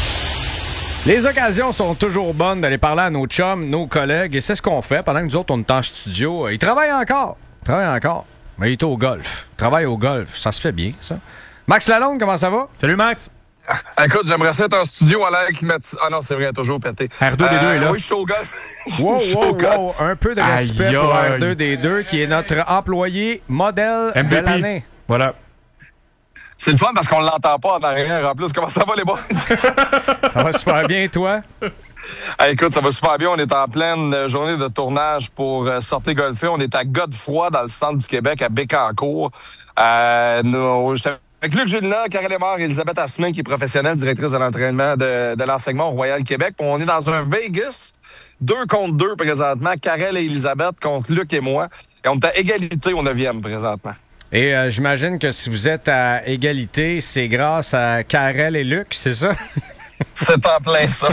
Les occasions sont toujours bonnes d'aller parler à nos chums, nos collègues, et c'est ce qu'on fait pendant que nous autres, on est en studio. Ils travaillent encore. Ils travaillent encore. Mais il est au golf. Ils travaillent au golf. Ça se fait bien, ça. Max Lalonde, comment ça va? Salut, Max. Écoute, j'aimerais ça être en studio à l'air climatisé. Ah non, c'est vrai, toujours pété. R deux D deux euh, est là. Oui, je suis au golf. Wow, wow, wow. Un peu de respect aïe, pour aïe. R deux D deux, qui est notre employé modèle M V P. de l'année. Voilà. C'est le fun parce qu'on l'entend pas en arrière. En plus, comment ça va, les boys? Ça va super bien, toi? Ah, écoute, ça va super bien. On est en pleine journée de tournage pour euh, Sortez golfer. On est à Godefroy, dans le centre du Québec, à Bécancour. Euh, nous, j'étais avec Luc Gélina, Karel Lemar et Elisabeth Asselin, qui est professionnelle, directrice de l'entraînement de, de l'enseignement au Royal Québec. Puis on est dans un Vegas, deux contre deux présentement, Karel et Elisabeth contre Luc et moi. Et on est à égalité au neuvième présentement. Et euh, j'imagine que si vous êtes à égalité, c'est grâce à Karel et Luc, c'est ça? C'est en plein ça.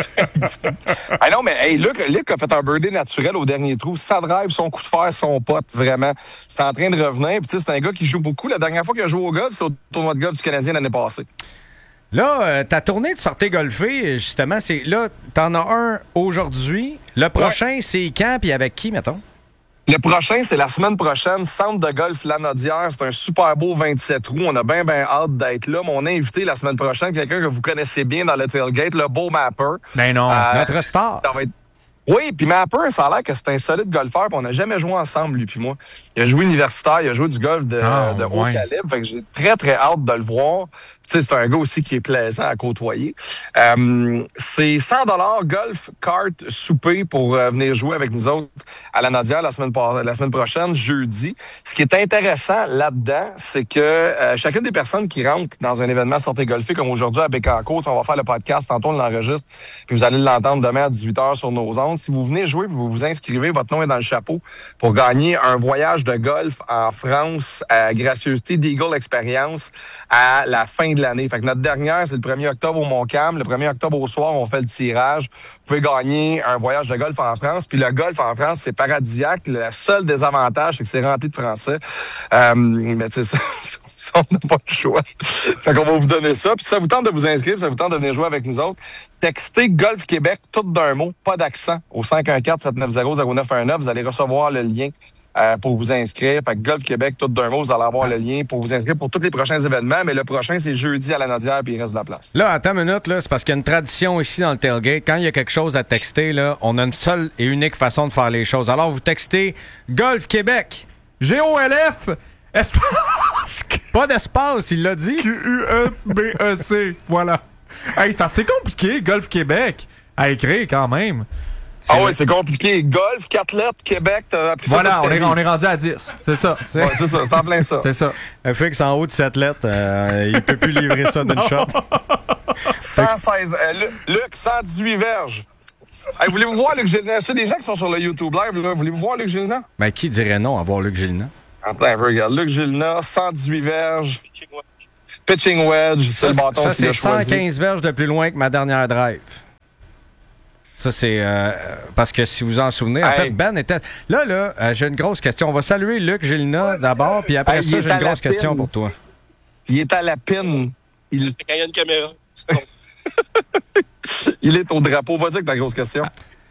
Ah non, mais hey, Luc, Luc a fait un birdie naturel au dernier trou. Sa drive, son coup de fer, son pote, vraiment. C'est en train de revenir. Puis tu sais, c'est un gars qui joue beaucoup. La dernière fois qu'il a joué au golf, c'est au tournoi de golf du Canadien l'année passée. Là, euh, ta tournée de sortie golfer, justement, c'est là, t'en as un aujourd'hui. Le prochain, ouais. C'est quand puis avec qui, mettons? Le prochain, c'est la semaine prochaine, Centre de golf Lanaudière. C'est un super beau vingt-sept trous. On a bien, bien hâte d'être là. Mais on a invité la semaine prochaine quelqu'un que vous connaissez bien dans le tailgate, le beau Mapper. Ben non, euh, notre star. Ça va être... Oui, puis Mapper, ça a l'air que c'est un solide golfeur, puis on n'a jamais joué ensemble, lui puis moi. Il a joué universitaire, il a joué du golf de, oh, de haut ouais. calibre, fait que j'ai très, très hâte de le voir. Tu sais, c'est un gars aussi qui est plaisant à côtoyer. Euh, c'est cent dollars golf, carte, souper pour euh, venir jouer avec nous autres à la Nadière la semaine, la semaine prochaine, jeudi. Ce qui est intéressant là-dedans, c'est que euh, chacune des personnes qui rentrent dans un événement sortie golfer comme aujourd'hui à Bécancour, on va faire le podcast, tantôt on l'enregistre, puis vous allez l'entendre demain à dix-huit heures sur nos ondes. Si vous venez jouer, vous vous inscrivez, votre nom est dans le chapeau pour gagner un voyage de golf en France à Gracieuseté d'Eagle Experience à la fin de l'année. Fait que notre dernière, c'est le premier octobre au Montcalm. Le premier octobre au soir, on fait le tirage. Vous pouvez gagner un voyage de golf en France. Puis le golf en France, c'est paradisiaque. Le seul désavantage, c'est que c'est rempli de Français. Euh, mais tu sais, ça, ça, on n'a pas le choix. Fait qu'on va vous donner ça. Puis si ça vous tente de vous inscrire, si ça vous tente de venir jouer avec nous autres, textez Golf Québec, tout d'un mot, pas d'accent, au cinq un quatre, sept neuf zéro, zéro neuf un neuf. Vous allez recevoir le lien euh, pour vous inscrire. Fait que Golf Québec, tout d'un mot, vous allez avoir le lien pour vous inscrire pour tous les prochains événements. Mais le prochain, c'est jeudi à la Nadière, puis il reste de la place. Là, attends une minute, là, c'est parce qu'il y a une tradition ici dans le tailgate. Quand il y a quelque chose à texter, là, on a une seule et unique façon de faire les choses. Alors, vous textez Golf Québec. G O L F espace. Pas d'espace, il l'a dit. Q U E B E C. Voilà. Hey, c'est assez compliqué, Golf Québec, à écrire quand même. C'est ah oui, c'est compliqué. Golf, quatre lettres, Québec, t'as appris voilà, ça. Voilà, on, on est rendu à dix. C'est ça. C'est, ouais, c'est ça, c'est en plein ça. C'est ça. Un fixe en haut de sept lettres, euh, il peut plus livrer ça d'une shot. cent seize, euh, Luc, cent dix-huit verges. Hey, voulez-vous voir Luc Gélina? C'est des gens qui sont sur le YouTube Live, là. Voulez-vous voir Luc Gélina? Ben, qui dirait non à voir Luc Gélina? Attends un peu, regarde. Luc Gélina, cent dix-huit verges. Pitching wedge, c'est ça, le bâton ça, qu'il a c'est choisi. cent quinze verges de plus loin que ma dernière drive. Ça, c'est euh, parce que si vous en souvenez, en hey. fait, Ben était... Là, là, euh, j'ai une grosse question. On va saluer Luc Gélina d'abord, puis après hey, ça, j'ai une grosse question pine. pour toi. Il est à la pine. Il... Quand il y a une caméra. Il est au drapeau. Vas-y avec ta grosse question.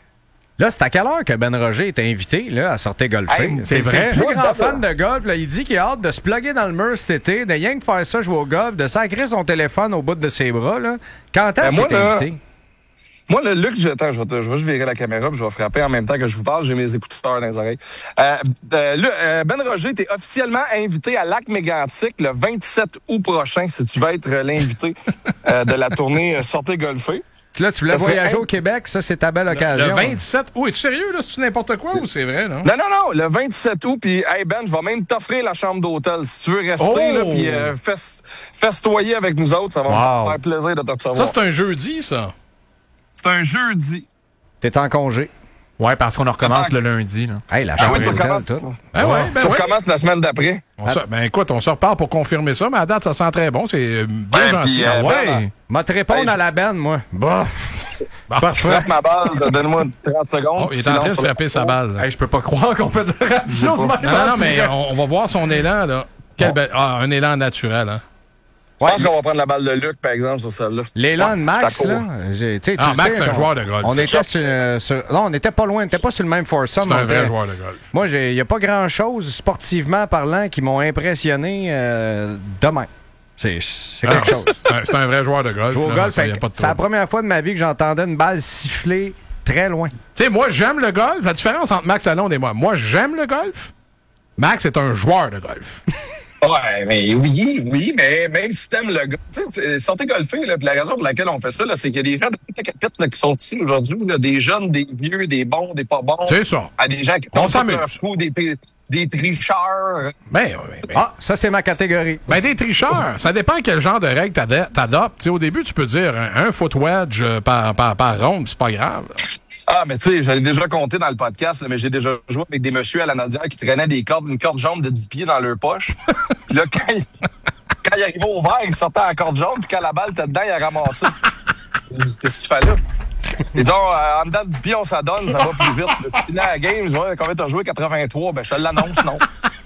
Là, c'est à quelle heure que Ben Roger est invité là, à sortir golfer? Hey, c'est c'est vrai. le plus Moi, grand ben, fan de golf. Là. Il dit qu'il a hâte de se plugger dans le mur cet été, de rien que faire ça, jouer au golf, de sacrer son téléphone au bout de ses bras. Là. Quand est-ce Ben, qu'il moi, est là, invité? Moi, le Luc, je, attends, je vais, te, je vais juste virer la caméra puis je vais frapper en même temps que je vous parle. J'ai mes écouteurs dans les oreilles. Euh, euh, le, euh, Ben Roger, t'es officiellement invité à Lac Mégantic le vingt-sept août prochain, si tu vas être l'invité euh, de la tournée euh, Sortez golfer. Là, tu voulais Ça voyager serait... au Québec, ça, c'est ta belle occasion. Le vingt-sept août, es-tu sérieux, là? C'est-tu n'importe quoi ou c'est vrai, non? Non, non, non, le vingt-sept août, puis hey Ben, je vais même t'offrir la chambre d'hôtel. Si tu veux rester, oh! là, puis euh, fest... festoyer avec nous autres, ça va wow. me faire plaisir de te recevoir. Ça, c'est un jeudi, ça? C'est un jeudi. T'es en congé. Ouais, parce qu'on en recommence Ah, le lundi. Là. Hey, la ah, chambre oui, tu d'hôtel, recommences, tout. Ben ouais, ben tu ouais. recommences la semaine d'après. On se- ben écoute, on se reparle pour confirmer ça, mais à date, ça sent très bon. C'est euh, bien Ouais, gentil. puis, euh, Ah ouais. Ben, M'a te répondre Hey, à je- la benne, moi. Bah. Bon, Je frappe ma balle, donne-moi trente secondes. oh, il est en train de sinon, frapper sa balle. là. Hey, je peux pas croire qu'on fait de la radio. Non, non, non, mais on, on va voir son élan, là. Quel bel- Ah, un élan naturel, hein. Je pense qu'on va prendre la balle de Luc, par exemple, sur celle-là. L'élan de Max, d'accord. là. j'ai- tu sais, tu Ah, le Max, sais, c'est un on- joueur de golf. On était sur, euh, sur- non, on n'était pas loin, on n'était pas sur le même foursome. C'est un on vrai était- joueur de golf. Moi, il n'y a pas grand-chose, sportivement parlant, qui m'ont impressionné euh, demain. C'est c'est Ah, quelque chose. C'est un, c'est un vrai joueur de golf. Jouer au là, golf, ça, y a fait- pas de c'est la trouble. première fois de ma vie que j'entendais une balle siffler très loin. Tu sais, moi, j'aime le golf. La différence entre Max Lalonde et moi, moi, j'aime le golf. Max est un joueur de golf. Ouais, mais oui, oui, mais même si t'aimes le golf, tu sais, sortez golfer, là, puis la raison pour laquelle on fait ça, là, c'est qu'il y a des gens de toute la capite, là, qui sont ici aujourd'hui, là, des jeunes, des vieux, des bons, des pas bons. C'est ça. À des gens qui On font s'amuse. leur coup, des, des tricheurs. Ben, ben, ben. Ah, ça, c'est ma catégorie. Ben, des tricheurs, ça dépend quel genre de règles t'ad- t'adoptes. Tu sais, au début, tu peux dire un, un foot wedge euh, par, par, par ronde, c'est pas grave. Ah, mais tu sais, j'avais déjà compté dans le podcast, là, mais j'ai déjà joué avec des messieurs à la Nadière qui traînaient des cordes, une corde jaune de dix pieds dans leur poche. Puis là, quand ils, quand ils arrivaient au vert, ils sortaient en corde jaune, puis quand la balle était dedans, ils la ramassaient. Qu'est-ce qu'il fallait? Ils disent, oh, en dedans de dix pieds, on s'adonne, ça va plus vite. Tu finis à la game, je dis, ouais, combien t'as joué? quatre-vingt-trois. Ben, je te l'annonce, non.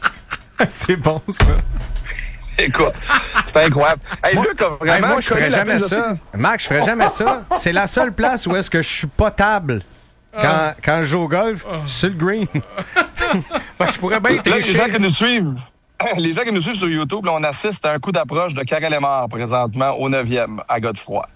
C'est bon, ça. Écoute, c'est incroyable. Hey, Luc a vraiment Hey, moi, je ferais connu la jamais philosophie. ça. Max, je ferais jamais ça. C'est la seule place où est-ce que je suis potable quand, quand je joue au golf, sur le green. Fait que je pourrais bien Là, les gens tricher. qui nous suivent, les gens qui nous suivent sur YouTube, là, on assiste à un coup d'approche de Karel Lemar présentement au neuvième à Godefroy.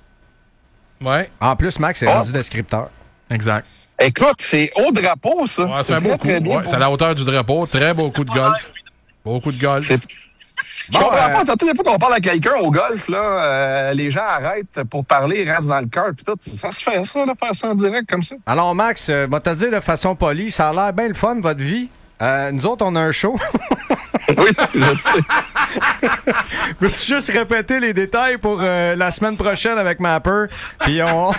Ouais. En plus, Max est Oh. rendu descripteur. Exact. Écoute, c'est haut drapeau, ça. Ouais, c'est un beau très, coup. très bien Ouais, c'est à la hauteur du drapeau. Très beau coup de golf. Beaucoup de golf. C'est- Je Bon, comprends euh, pas. Toutes les fois qu'on parle à quelqu'un au golf, là, euh, les gens arrêtent pour parler, ils restent dans le cœur, puis tout. Ça se fait, ça, de faire ça en direct comme ça. Alors, Max, euh, va te dire de façon polie, ça a l'air bien le fun, votre vie. Euh, nous autres, on a un show. Oui, je sais. Peux-tu juste répéter les détails pour euh, la semaine prochaine avec Mapper? Puis on...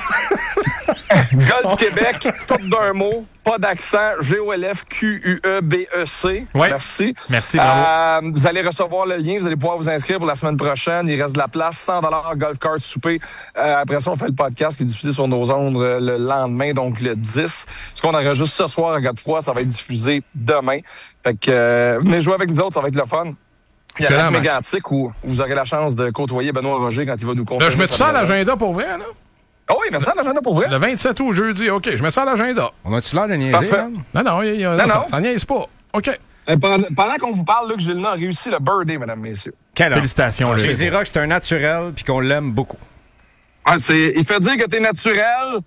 Golf Québec, tout d'un mot, pas d'accent, G O L F Q U E B E C. Ouais. Merci. Merci, bravo. Euh, vous allez recevoir le lien, vous allez pouvoir vous inscrire pour la semaine prochaine. Il reste de la place, cent dollars golf cart souper. Euh, après ça, on fait le podcast qui est diffusé sur nos ondes euh, le lendemain, donc le dix. Ce qu'on enregistre ce soir à Godefroy, ça va être diffusé demain. Fait que euh, venez jouer avec nous autres, ça va être le fun. Il y a Excellent, la Max. mégantique où vous aurez la chance de côtoyer Benoît Roger quand il va nous confirmer. Là, je mets sa ça à présence. l'agenda pour vrai, là? Ah oui, mais ça à l'agenda pour vrai. Le vingt-sept août, jeudi. OK, je mets ça à l'agenda. On a-tu l'air de niaiser, Parfait. man? Non, non, il y a- Non, non, ça, non. ça niaise pas. OK. Euh, Pendant, pendant qu'on vous parle, Luc Gélina a réussi le birthday, mesdames, messieurs. Quel homme. Félicitations, Il Luc. dira que c'est un naturel puis qu'on l'aime beaucoup. Ah, c'est, il fait dire que t'es naturel.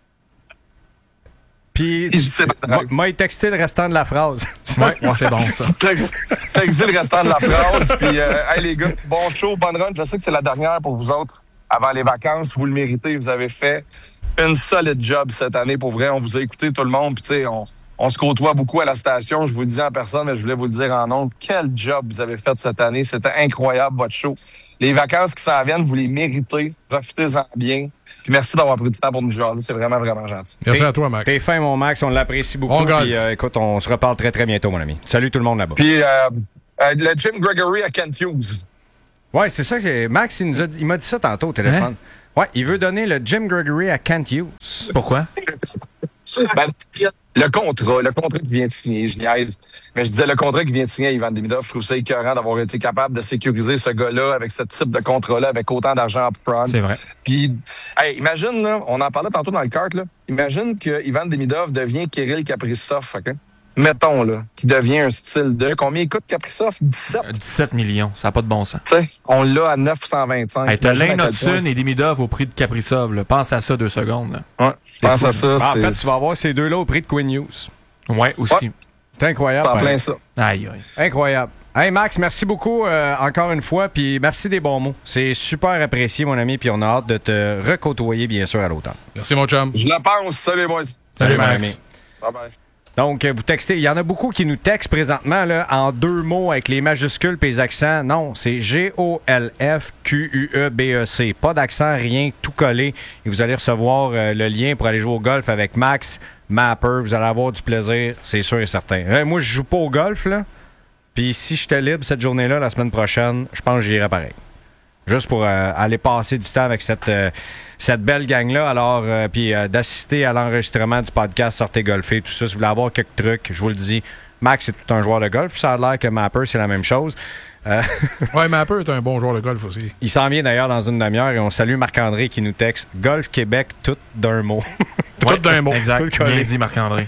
Puis, Il sait pas. moi, moi, il texté le restant de la phrase. Ouais, ouais, c'est bon, ça. Texte texte le restant de la phrase. Puis, euh, hey les gars, bon show, bonne run. Je sais que c'est la dernière pour vous autres avant les vacances. Vous le méritez. Vous avez fait une solide job cette année. Pour vrai, on vous a écouté tout le monde. Puis, tu sais, on, on se côtoie beaucoup à la station. Je vous le dis en personne, mais je voulais vous le dire en nombre. Quel job vous avez fait cette année. C'était incroyable, votre show. Les vacances qui s'en viennent, vous les méritez. Profitez-en bien. Puis merci d'avoir pris du temps pour nous jaser. C'est vraiment, vraiment gentil. Merci à toi, Max. T'es fin, mon Max, on l'apprécie beaucoup. On golf. Puis, euh, écoute, on se reparle très, très bientôt, mon ami. Salut tout le monde là-bas. Puis, euh, euh, le Jim Gregory à Kent Hughes. Ouais, c'est ça que Max, il nous a dit- il m'a dit ça tantôt au téléphone. Ouais, il veut donner le Jim Gregory à Kent Hughes. Pourquoi? Ben, le contrat, le contrat qui vient de signer, je niaise. Mais je disais, le contrat qui vient de signer à Ivan Demidov, je trouve ça écœurant d'avoir été capable de sécuriser ce gars-là avec ce type de contrat-là, avec autant d'argent upfront. C'est vrai. Puis, hey, imagine, là, on en parlait tantôt dans le kart, là, imagine que Ivan Demidov devient Kirill Kaprizov, OK? Mettons, là, qui devient un style de... Combien il coûte Kaprizov? dix-sept? dix-sept millions, ça n'a pas de bon sens. Tu sais, on l'a à neuf cent vingt-cinq. Hey, t'as Imagine Lane à quel point- Hudson et Demidov au prix de Kaprizov. Là. Pense à ça deux secondes. Là. Ouais, pense à ça. En c'est- fait, tu vas avoir ces deux-là au prix de Quinn Hughes. Ouais, aussi. Ouais. C'est incroyable. C'est en pareil. plein ça. Aïe, aïe. Incroyable. Hey Max, merci beaucoup euh, encore une fois, puis merci des bons mots. C'est super apprécié, mon ami, puis on a hâte de te recôtoyer, bien sûr, à l'automne. Merci, mon chum. Je le pense. Salut, boys. Salut, mon Max. ami. Bye-bye. Donc, euh, vous textez. Il y en a beaucoup qui nous textent présentement là, en deux mots avec les majuscules et les accents. Non, c'est G O L F Q U E B E C. Pas d'accent, rien, tout collé. Et vous allez recevoir euh, le lien pour aller jouer au golf avec Max Mapper. Vous allez avoir du plaisir, c'est sûr et certain. Euh, moi, je joue pas au golf, là. Puis si j'étais libre cette journée-là, la semaine prochaine, je pense que j'irais pareil. Juste pour euh, aller passer du temps avec cette, euh, cette belle gang-là. Alors, euh, puis euh, d'assister à l'enregistrement du podcast Sortez golfer, tout ça. Si vous voulez avoir quelques trucs, je vous le dis, Max est tout un joueur de golf. Ça a l'air que Mapper, c'est la même chose. Euh, Ouais, Mapper est un bon joueur de golf aussi. il s'en vient d'ailleurs dans une demi-heure et on salue Marc-André qui nous texte « Golf Québec, tout d'un mot ». Tout d'un mot. Exact. Tout collé. Bien dit, Marc-André.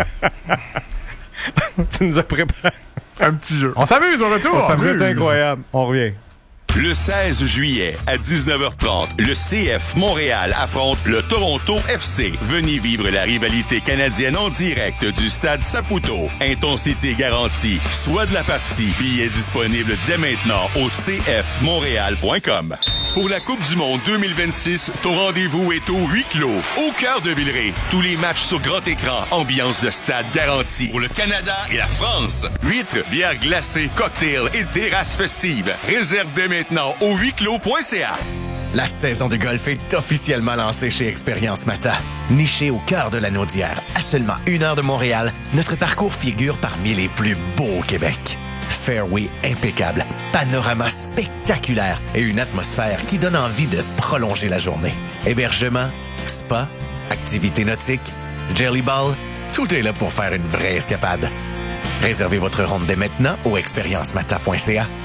Tu nous as préparé Un petit jeu. On s'amuse au retour. ça. Vous êtes incroyable. On revient. Le seize juillet à dix-neuf heures trente, le C F Montréal affronte le Toronto F C. Venez vivre la rivalité canadienne en direct du stade Saputo. Intensité garantie. Soit de la partie. Billets disponibles dès maintenant au c f montréal point com. Pour la Coupe du Monde deux mille vingt-six, ton rendez-vous est au huis clos, au cœur de Villeray. Tous les matchs sur grand écran. Ambiance de stade garantie. Pour le Canada et la France. Huîtres, bières glacées, cocktails et terrasses festives. Réserve dès maintenant au huis clos point c a. La saison de golf est officiellement lancée chez Expérience Mata. Niché au cœur de la Naudière, à seulement une heure de Montréal, notre parcours figure parmi les plus beaux au Québec. Fairway impeccable, panorama spectaculaire et une atmosphère qui donne envie de prolonger la journée. Hébergement, spa, activités nautiques, jelly ball, tout est là pour faire une vraie escapade. Réservez votre ronde dès maintenant au expérience mata point c a.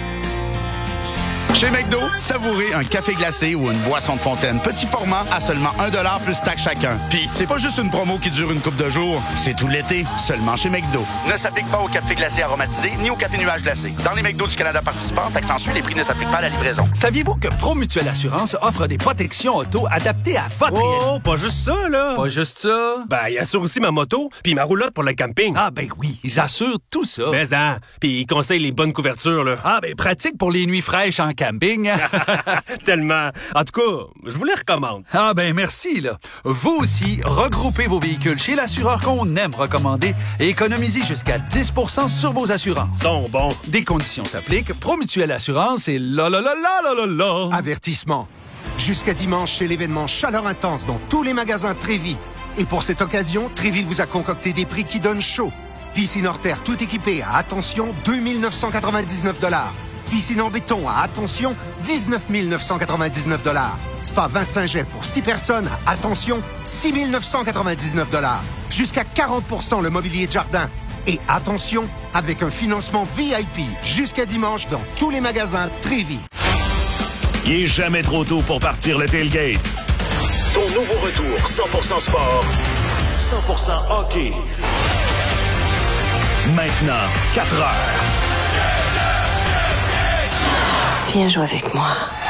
Chez McDo, savourez un café glacé ou une boisson de fontaine. Petit format à seulement un dollar plus taxe chacun. Puis, c'est pas juste une promo qui dure une couple de jours. C'est tout l'été, seulement chez McDo. Ne s'applique pas au café glacé aromatisé ni au café nuage glacé. Dans les McDo du Canada participants, accentue, les prix ne s'appliquent pas à la livraison. Saviez-vous que Promutuelle Assurance offre des protections auto adaptées à votre réalité? Oh, pas juste ça, là! Pas juste ça? Ben, ils assurent aussi ma moto, puis ma roulotte pour le camping. Ah, ben oui, ils assurent tout ça. Mais hein, puis ils conseillent les bonnes couvertures, là. Ah, ben pratique pour les nuits fraîches en camping. Tellement. En tout cas, je vous les recommande. Ah, ben merci, là. Vous aussi, regroupez vos véhicules chez l'assureur qu'on aime recommander et économisez jusqu'à dix pour cent sur vos assurances. Sont bons. Des conditions s'appliquent. Promutuelle Assurance et la la la la la la la. Avertissement. Jusqu'à dimanche, c'est l'événement Chaleur Intense dans tous les magasins Trévis. Et pour cette occasion, Trévis vous a concocté des prix qui donnent chaud. Piscine hors terre tout équipée à, attention, deux mille neuf cent quatre-vingt-dix-neuf dollars. Piscine en béton à, attention, dix-neuf mille neuf cent quatre-vingt-dix-neuf dollars. Spa vingt-cinq jets pour six personnes à, attention, six mille neuf cent quatre-vingt-dix-neuf dollars. Jusqu'à quarante pour cent le mobilier de jardin. Et attention, avec un financement V I P jusqu'à dimanche dans tous les magasins Trévis. Il est jamais trop tôt pour partir le tailgate. Ton nouveau retour cent pour cent sport, cent pour cent hockey. Maintenant, quatre heures. Viens jouer avec moi.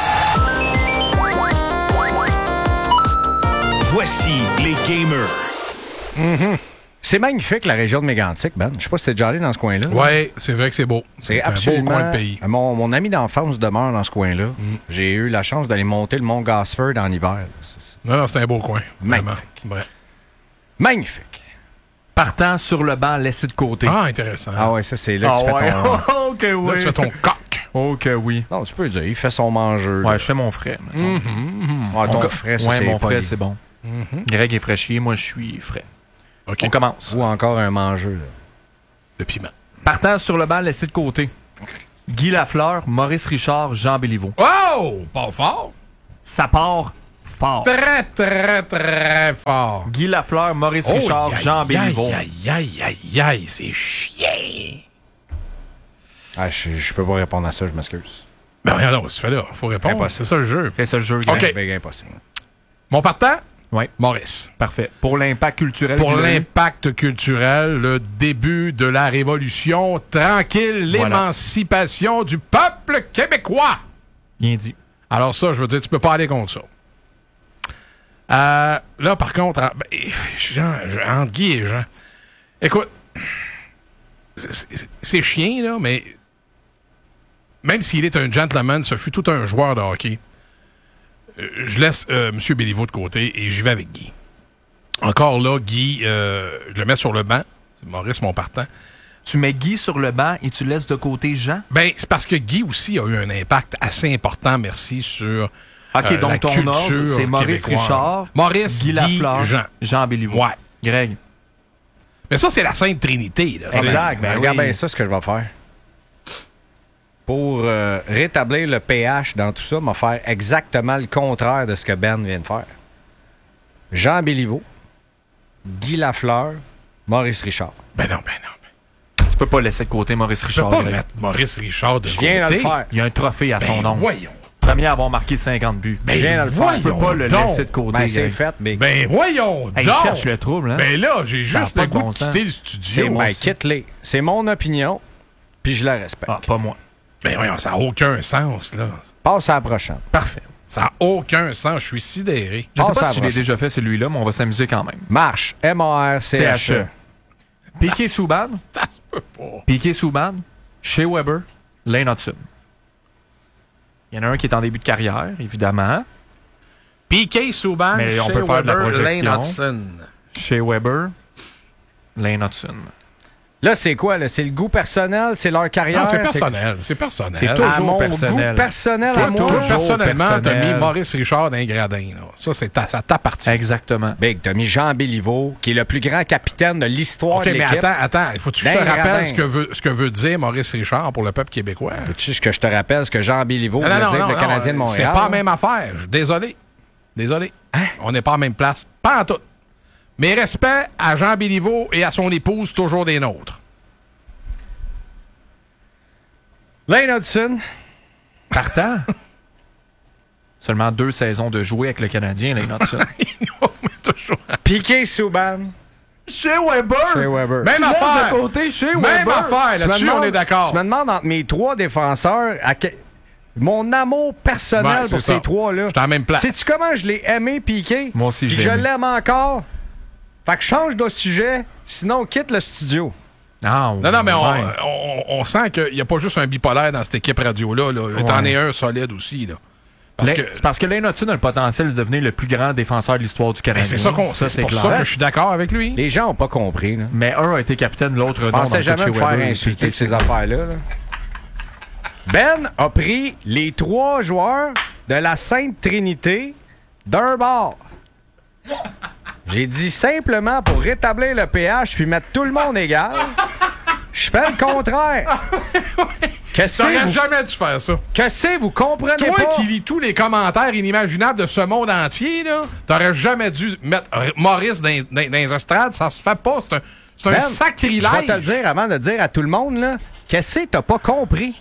Voici les gamers. Mm-hmm. C'est magnifique, la région de Mégantic, Ben. Je sais pas si t'es déjà allé dans ce coin-là. Ouais, c'est vrai que c'est beau. C'est un absolument... beau coin de pays. Mon, mon ami d'enfance demeure dans ce coin-là. Mm. J'ai eu la chance d'aller monter le mont Gosford en hiver. Non, non, c'est un beau coin. Magnifique. Ouais. Magnifique. Partant sur le banc laissé de côté. Ah, intéressant. Ah ouais, ça, c'est là que ah tu ouais. fais ton... Oh, OK, oui. Là, tu fais ton coq. OK, oui. Non, tu peux dire, il fait son mangeur. Ouais, je fais mon frais. Mm-hmm, mm-hmm. Ouais, ton On... frais, ça, ouais, c'est mon poli. frais, c'est bon. Mm-hmm. Greg est fraîchier, moi, je suis frais. Okay. On commence. Ou encore un mangeur. Là. De piment. Partant sur le banc laissé de côté. Guy Lafleur, Maurice Richard, Jean Béliveau. Oh! Pas fort. Ça part fort. Très, très, très fort. Guy Lafleur, Maurice Oh, Richard, aïe, Jean aïe, Béliveau. Aïe, aïe, aïe, aïe, c'est chien. Ah, je, je peux pas répondre à ça, je m'excuse. Ben rien non, c'est fait là. Faut répondre. Impossible. C'est ça le jeu. C'est ça le jeu. OK. C'est impossible. Mon partant? Oui. Maurice. Parfait. Pour l'impact culturel. Pour qu'il a eu. l'impact culturel, le début de la révolution tranquille, Voilà. l'émancipation du peuple québécois. Bien dit. Alors ça, je veux dire, tu peux pas aller contre ça. Euh, là, par contre, en- ben, Jean, Jean- entre Guy et Jean, écoute, c'est- c'est c'est chien, là, mais même s'il est un gentleman, ce fut tout un joueur de hockey. Euh, Je laisse euh, M. Béliveau de côté et j'y vais avec Guy. Encore là, Guy, euh, je le mets sur le banc. C'est Maurice, mon partant. Tu mets Guy sur le banc et tu laisses de côté Jean? Ben, c'est parce que Guy aussi a eu un impact assez important, merci, sur OK, euh, donc la ton culture ordre, c'est Maurice québécoise. Richard, Maurice, Guy Lafleur, Jean. Jean Béliveau. Ouais. Greg. Mais ça, c'est la Sainte Trinité. Là, Exact. Ben, Ben regarde oui. bien ça, ce que je vais faire. Pour euh, rétablir le P H dans tout ça, je vais faire exactement le contraire de ce que Ben vient de faire. Jean Béliveau, Guy Lafleur, Maurice Richard. Ben non, ben non. Tu peux pas laisser de côté Maurice Je peux Richard. pas Greg. mettre Maurice Richard de Je viens de côté. le faire. Il y a un trophée à son Ben, nom. voyons. Premier à avoir marqué cinquante buts. Ben, Je viens de le faire. Tu peux pas le donc. laisser de côté. Ben, c'est Greg. fait, Big. Ben voyons Hey, il donc. cherche le trouble, hein? Ben là, j'ai Ça a juste pas le de goût bon de sens. quitter le C'est studio. ben, quitte-les. C'est mon opinion, puis je la respecte. Ah, pas moi. Ben voyons, ça n'a aucun sens, là. Passe à la prochaine. Parfait. Ça n'a aucun sens. Je suis sidéré. Je sais Passe à pas la si je l'ai prochaine. déjà fait celui-là, mais on va s'amuser quand même. Marche. M A R C H E. Piqué Souban. Ça se peut pas. Piqué Souban. Shea Weber. Lane Hudson. Il y en a un qui est en début de carrière, évidemment. P K Subban, Mais on Shea peut faire de la Weber, projection. Lane Hudson. Shea Weber. Lane Hudson. Là, c'est quoi? Là? C'est le goût personnel? C'est leur carrière? Non, c'est personnel. C'est personnel. C'est À toujours mon personnel. goût personnel C'est à moi? toujours Personnellement, t'as personnel. mis Maurice Richard d'un gradin. Là. Ça, c'est ta, ça t'appartient. Exactement. Big, t'as mis Jean Béliveau, qui est le plus grand capitaine de l'histoire OK, de mais l'équipe. attends, attends. Il faut que je te Ben rappelle Gradin. ce que, veut, ce que veut dire Maurice Richard pour le peuple québécois. Veux-tu que je te rappelle ce que Jean Béliveau Non, veut non, non, dire, non, le non, Canadien de c'est Montréal? pas la même affaire. Je suis Désolé. Désolé. On n'est pas en même place. Pas en tout. Mais respect à Jean Béliveau et à son épouse, toujours des nôtres. Lane Hudson. Partant. Seulement deux saisons de jouer avec le Canadien, Lane Hudson. Piqué Souban. Shea Weber. Shea Weber. Même Tu laisses affaire. de côté Shea Même Weber. affaire. Tu me Là-dessus, demandes- on est d'accord. Tu me demandes entre mes trois défenseurs à que- mon amour personnel Ouais, pour c'est ces ça. trois-là. Je suis à la même place. Sais-tu comment je l'ai aimé, Piqué? Moi aussi, je Puis l'ai je aimé. l'aime encore. Fait que change de sujet, sinon quitte le studio. Ah, Non, non, mais on, ouais. on, on sent qu'il n'y a pas juste un bipolaire dans cette équipe radio-là. Là. T'en Ouais. es un solide aussi. Là. Parce Lane- que C'est parce que Lane Hudson a le potentiel de devenir le plus grand défenseur de l'histoire du ben, Canadien. c'est ça qu'on c'est c'est pour clair. ça que je suis d'accord avec lui. Les gens n'ont pas compris. Là. Mais un a été capitaine, l'autre non. Je dans pensais le cas de jamais me Shea faire Weber et insulter Piqué de ces Souban. affaires-là. là. Ben a pris les trois joueurs de la Sainte Trinité d'un bord. J'ai dit simplement pour rétablir le P H puis mettre tout le monde égal. Je fais le contraire. Qu'est-ce que T'aurais vous, jamais dû faire ça. qu'est-ce que vous comprenez Toi pas? qui lis tous les commentaires inimaginables de ce monde entier, là, t'aurais jamais dû mettre euh, Maurice dans, dans- dans les estrades. Ça se fait pas. C'est un, c'est un Ben, sacrilège. Je vais te le dire avant de dire à tout le monde, là, qu'est-ce que t'as pas compris?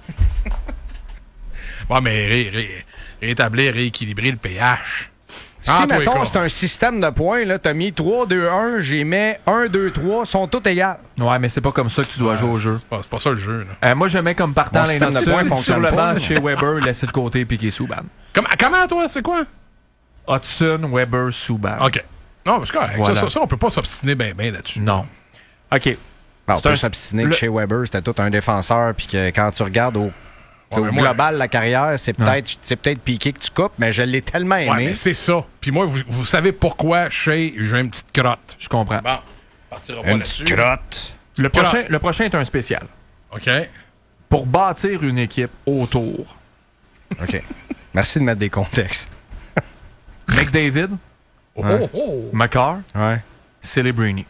Ouais, mais ré- ré- rétablir, rééquilibrer le P H. Si, En tous les mettons, cas. c'est un système de points, là, t'as mis trois, deux, un, j'ai mis un, deux, trois, sont tous égales. Ouais, mais c'est pas comme ça que tu dois jouer au jeu. C'est pas, c'est pas ça le jeu. Là. Euh, moi, je mets comme partant Mon Lane système de points Hudson sur fonctionne le pas. banc chez Weber, laissé de côté Piqué Souban. Comment, comment, toi, c'est quoi? Hudson, Weber, Souban. OK. Non, mais c'est correct. Voilà. Ça, ça, ça, on peut pas s'obstiner bien ben là-dessus. Non. OK. Bon, on C'est peut un- s'obstiner le- que chez Weber, c'était tout un défenseur, puis que quand tu regardes au, Ouais, au mais moi- global la carrière, c'est peut-être c'est peut-être Piqué que tu coupes, mais je l'ai tellement aimé. Ouais, mais c'est ça. Puis moi, vous, vous savez pourquoi chez j'ai une petite crotte. Je comprends. Bon, on partira pas Une là-dessus. petite crotte. Le Petite prochain, crotte. le prochain est un spécial. OK. Pour bâtir une équipe autour. OK. Merci de mettre des contextes. McDavid, Oh, Ouais. oh, oh. McCarr, Ouais. Celebrini.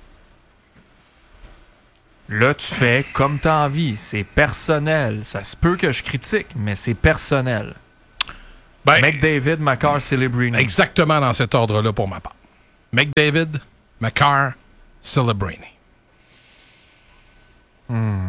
Là, tu fais comme t'as envie. C'est personnel. Ça se peut que je critique, mais c'est personnel. Ben, McDavid, Makar, Celebrini. Exactement dans cet ordre-là pour ma part. McDavid, Makar, Celebrini. Hmm.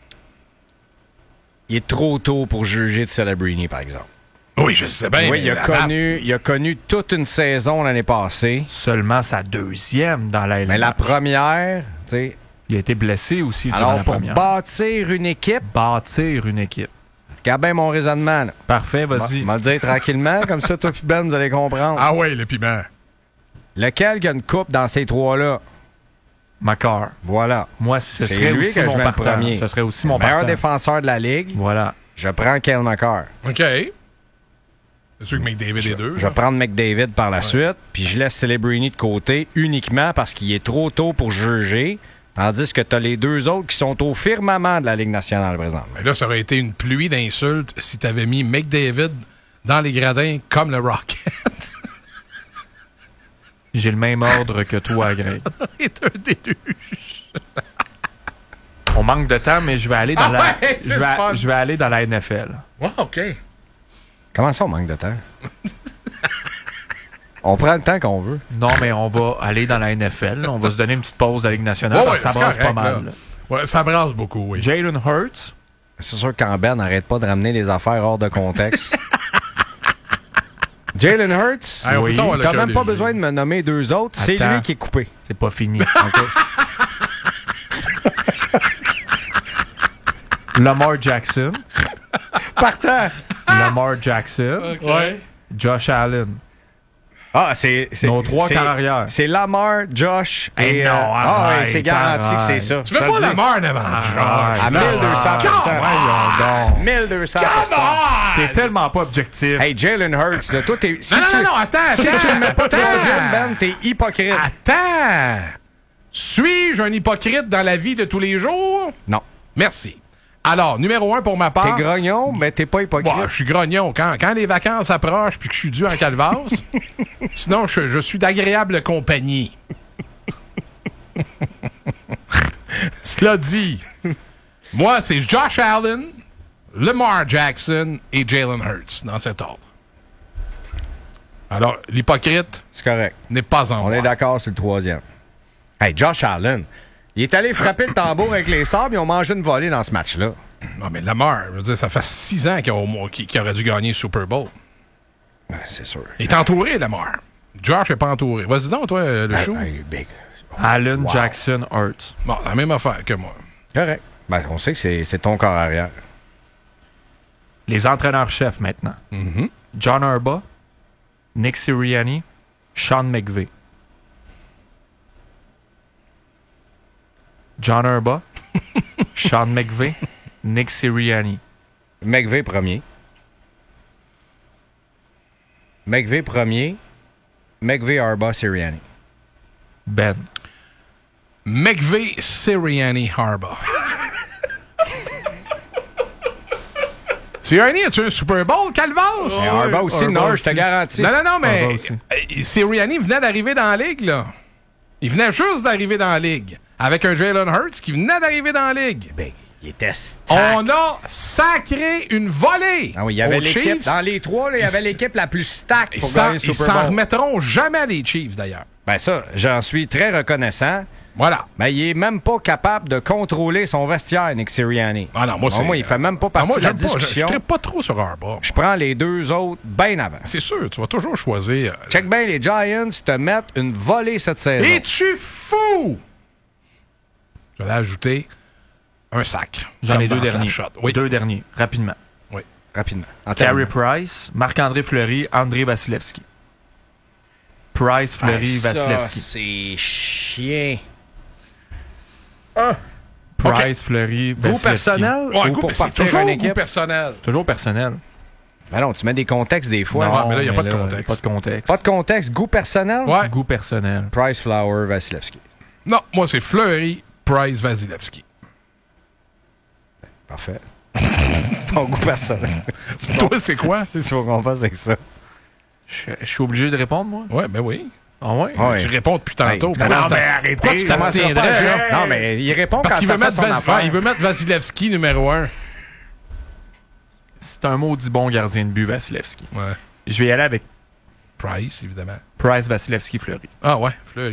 Il est trop tôt pour juger de Celebrini, par exemple. Oui, je sais bien. Oui, il a, connu, il a connu toute une saison l'année passée. Seulement sa deuxième dans la L N H. Mais la première, tu sais... Il a été blessé aussi durant Alors, la pour première. bâtir une équipe... Bâtir une équipe. Regarde bien mon raisonnement, là. Parfait, vas-y. On va le dire tranquillement, comme ça, toi et Ben, vous allez comprendre. Ah ouais, le piment. Lequel qui a une coupe dans ces trois-là? Makar. Voilà. Moi, ce C'est serait lui aussi que je mon mets le partant. premier. Ce serait aussi mon Le meilleur partant. défenseur de la Ligue. Voilà. Je prends Kyle Makar. OK. C'est sûr que McDavid est deux. Je vais prendre McDavid par la Ouais. suite, puis je laisse Celebrini de côté uniquement parce qu'il est trop tôt pour juger, tandis que tu as les deux autres qui sont au firmament de la Ligue nationale, présentement. Mais là, ça aurait été une pluie d'insultes si tu avais mis McDavid dans les gradins comme le Rocket. J'ai le même ordre que toi, Greg. C'est un déluge. On manque de temps, mais je vais aller dans Ah la. ouais, c'est je, vais, le fun. je vais aller dans la N F L. Ouais, OK. Comment ça, on manque de temps? On prend le temps qu'on veut. Non, mais on va aller dans la N F L. On va se donner une petite pause à la Ligue nationale. Ouais, parce que ouais, ça c'est brasse pas correct, mal. là. là. Ouais, ça brasse beaucoup, oui. Jalen Hurts. C'est sûr que quand Ben n'arrête pas de ramener les affaires hors de contexte. Jalen Hurts, Hey, on peut oui. savoir le T'as cœur même pas léger. besoin de me nommer deux autres. C'est Attends. lui qui est coupé. C'est pas fini. OK? Lamar Jackson. Partant. Lamar Jackson. OK. Ouais. Josh Allen. Ah, c'est... c'est Nos trois c'est- carrières. C'est Lamar, Josh Hey, et... non, euh, ah, arrête, ouais, c'est garanti que c'est arrête. ça. Tu veux Je te pas le la dis. mort devant Josh? À mille deux cents pour cent. Voyons donc. mille deux cents pour cent. T'es tellement pas objectif. Hey, Jalen Hurts, là, toi, t'es... Si Non, non, tu, non, non, attends, si attends, tu le mets pas attends. troisième, Ben, t'es hypocrite. Attends! Suis-je un hypocrite dans la vie de tous les jours? Non. Merci. Alors, numéro un pour ma part. T'es grognon, mais t'es pas hypocrite. Bon, je suis grognon. Quand, quand les vacances approchent puis que je suis dû en calvasse, sinon, je, je suis d'agréable compagnie. Cela dit, moi, c'est Josh Allen, Lamar Jackson et Jalen Hurts, dans cet ordre. Alors, l'hypocrite C'est correct. n'est pas en On moi. est d'accord sur le troisième. Hey, Josh Allen, il est allé frapper le tambour avec les sables, ils ont mangé une volée dans ce match-là. Non, mais Lamar, je veux dire, ça fait six ans qu'il, a au moins- qu'il- qu'il aurait dû gagner le Super Bowl. Ouais, c'est sûr. Il est entouré, Lamar. Josh n'est pas entouré. Vas-y donc, toi, le Hey, show. hey, big. Allen, Wow. Jackson, Hurts. Bon, la même affaire que moi. Correct. Ben, on sait que c'est, c'est ton corps arrière. Les entraîneurs-chefs maintenant. Mm-hmm. John Harbaugh, Nick Sirianni, Sean McVay. John Harbaugh, Sean McVay, Nick Sirianni. McVay premier. McVay premier. McVay, Harbaugh, Sirianni. Ben. McVay, Sirianni, Harbaugh. Sirianni, as-tu un Super Bowl, Calvas? Mais Harbaugh aussi, Harbaugh non, aussi. je te garantis. Non, non, non, mais Harbaugh aussi. euh, Sirianni venait d'arriver dans la ligue, là. Il venait juste d'arriver dans la ligue. Avec un Jalen Hurts qui venait d'arriver dans la ligue. Ben, il était stack. On a sacré une volée. Ah oui, il y avait aux l'équipe. Chiefs. Dans les trois, là, il y avait Ils- l'équipe la plus stack Ils pour s'en gagner le ils Super s'en Bowl. remettront jamais, les Chiefs, d'ailleurs. Ben ça, j'en suis très reconnaissant. Voilà. Ben, il est même pas capable de contrôler son vestiaire, Nick Sirianni. Ah non, moi, c'est... moi, il fait même pas Ah, partie moi, de la j'aime pas. Je- Je discussion. ne pas trop sur Harbaugh. Je prends les deux autres bien avant. C'est sûr, tu vas toujours choisir... euh, Check bien, les Giants te mettent une volée cette saison. Es-tu fou? Je vais ajouter un sacre. J'en Comme ai deux dans derniers. Snapshot. Oui. Deux derniers, rapidement. Oui. Rapidement. En Carey terminant. Price, Marc-André Fleury, André Vasilevski. Price, Fleury, Ah, ça, Vasilevski. c'est chien. Price, Fleury, Goût Vasilevski. personnel Ouais, ou goût- pour c'est partir toujours une goût équipe? personnel. Toujours personnel. Ben non, tu mets des contextes des fois. Non, là. mais là, il y a pas de là, contexte. Pas de contexte. Pas de contexte. Goût personnel? Ouais. Goût personnel. Price, Flower, Vasilevski. Non, moi, c'est Fleury, Price, Vasilevski. Parfait. Ton goût personnel. Toi, c'est quoi? C'est ce qu'on fasse avec ça. Je je suis obligé de répondre, moi? Ouais, ben oui. Ah ouais? Ah ouais. Tu réponds depuis tantôt. Hey, Pourquoi non, tu t'en- mais arrêtez. pourquoi tu Comment ça va t'abstiendrais, pas, là? Jeff? Non, mais il répond Parce quand qu'il ça veut, fait mettre son Vas- affaire. ouais, il veut mettre Vasilevski numéro un. C'est un maudit bon gardien de but, Vasilevski. Ouais. Je vais y aller avec Price, évidemment. Price, Vasilevski, Fleury. Ah ouais, Fleury.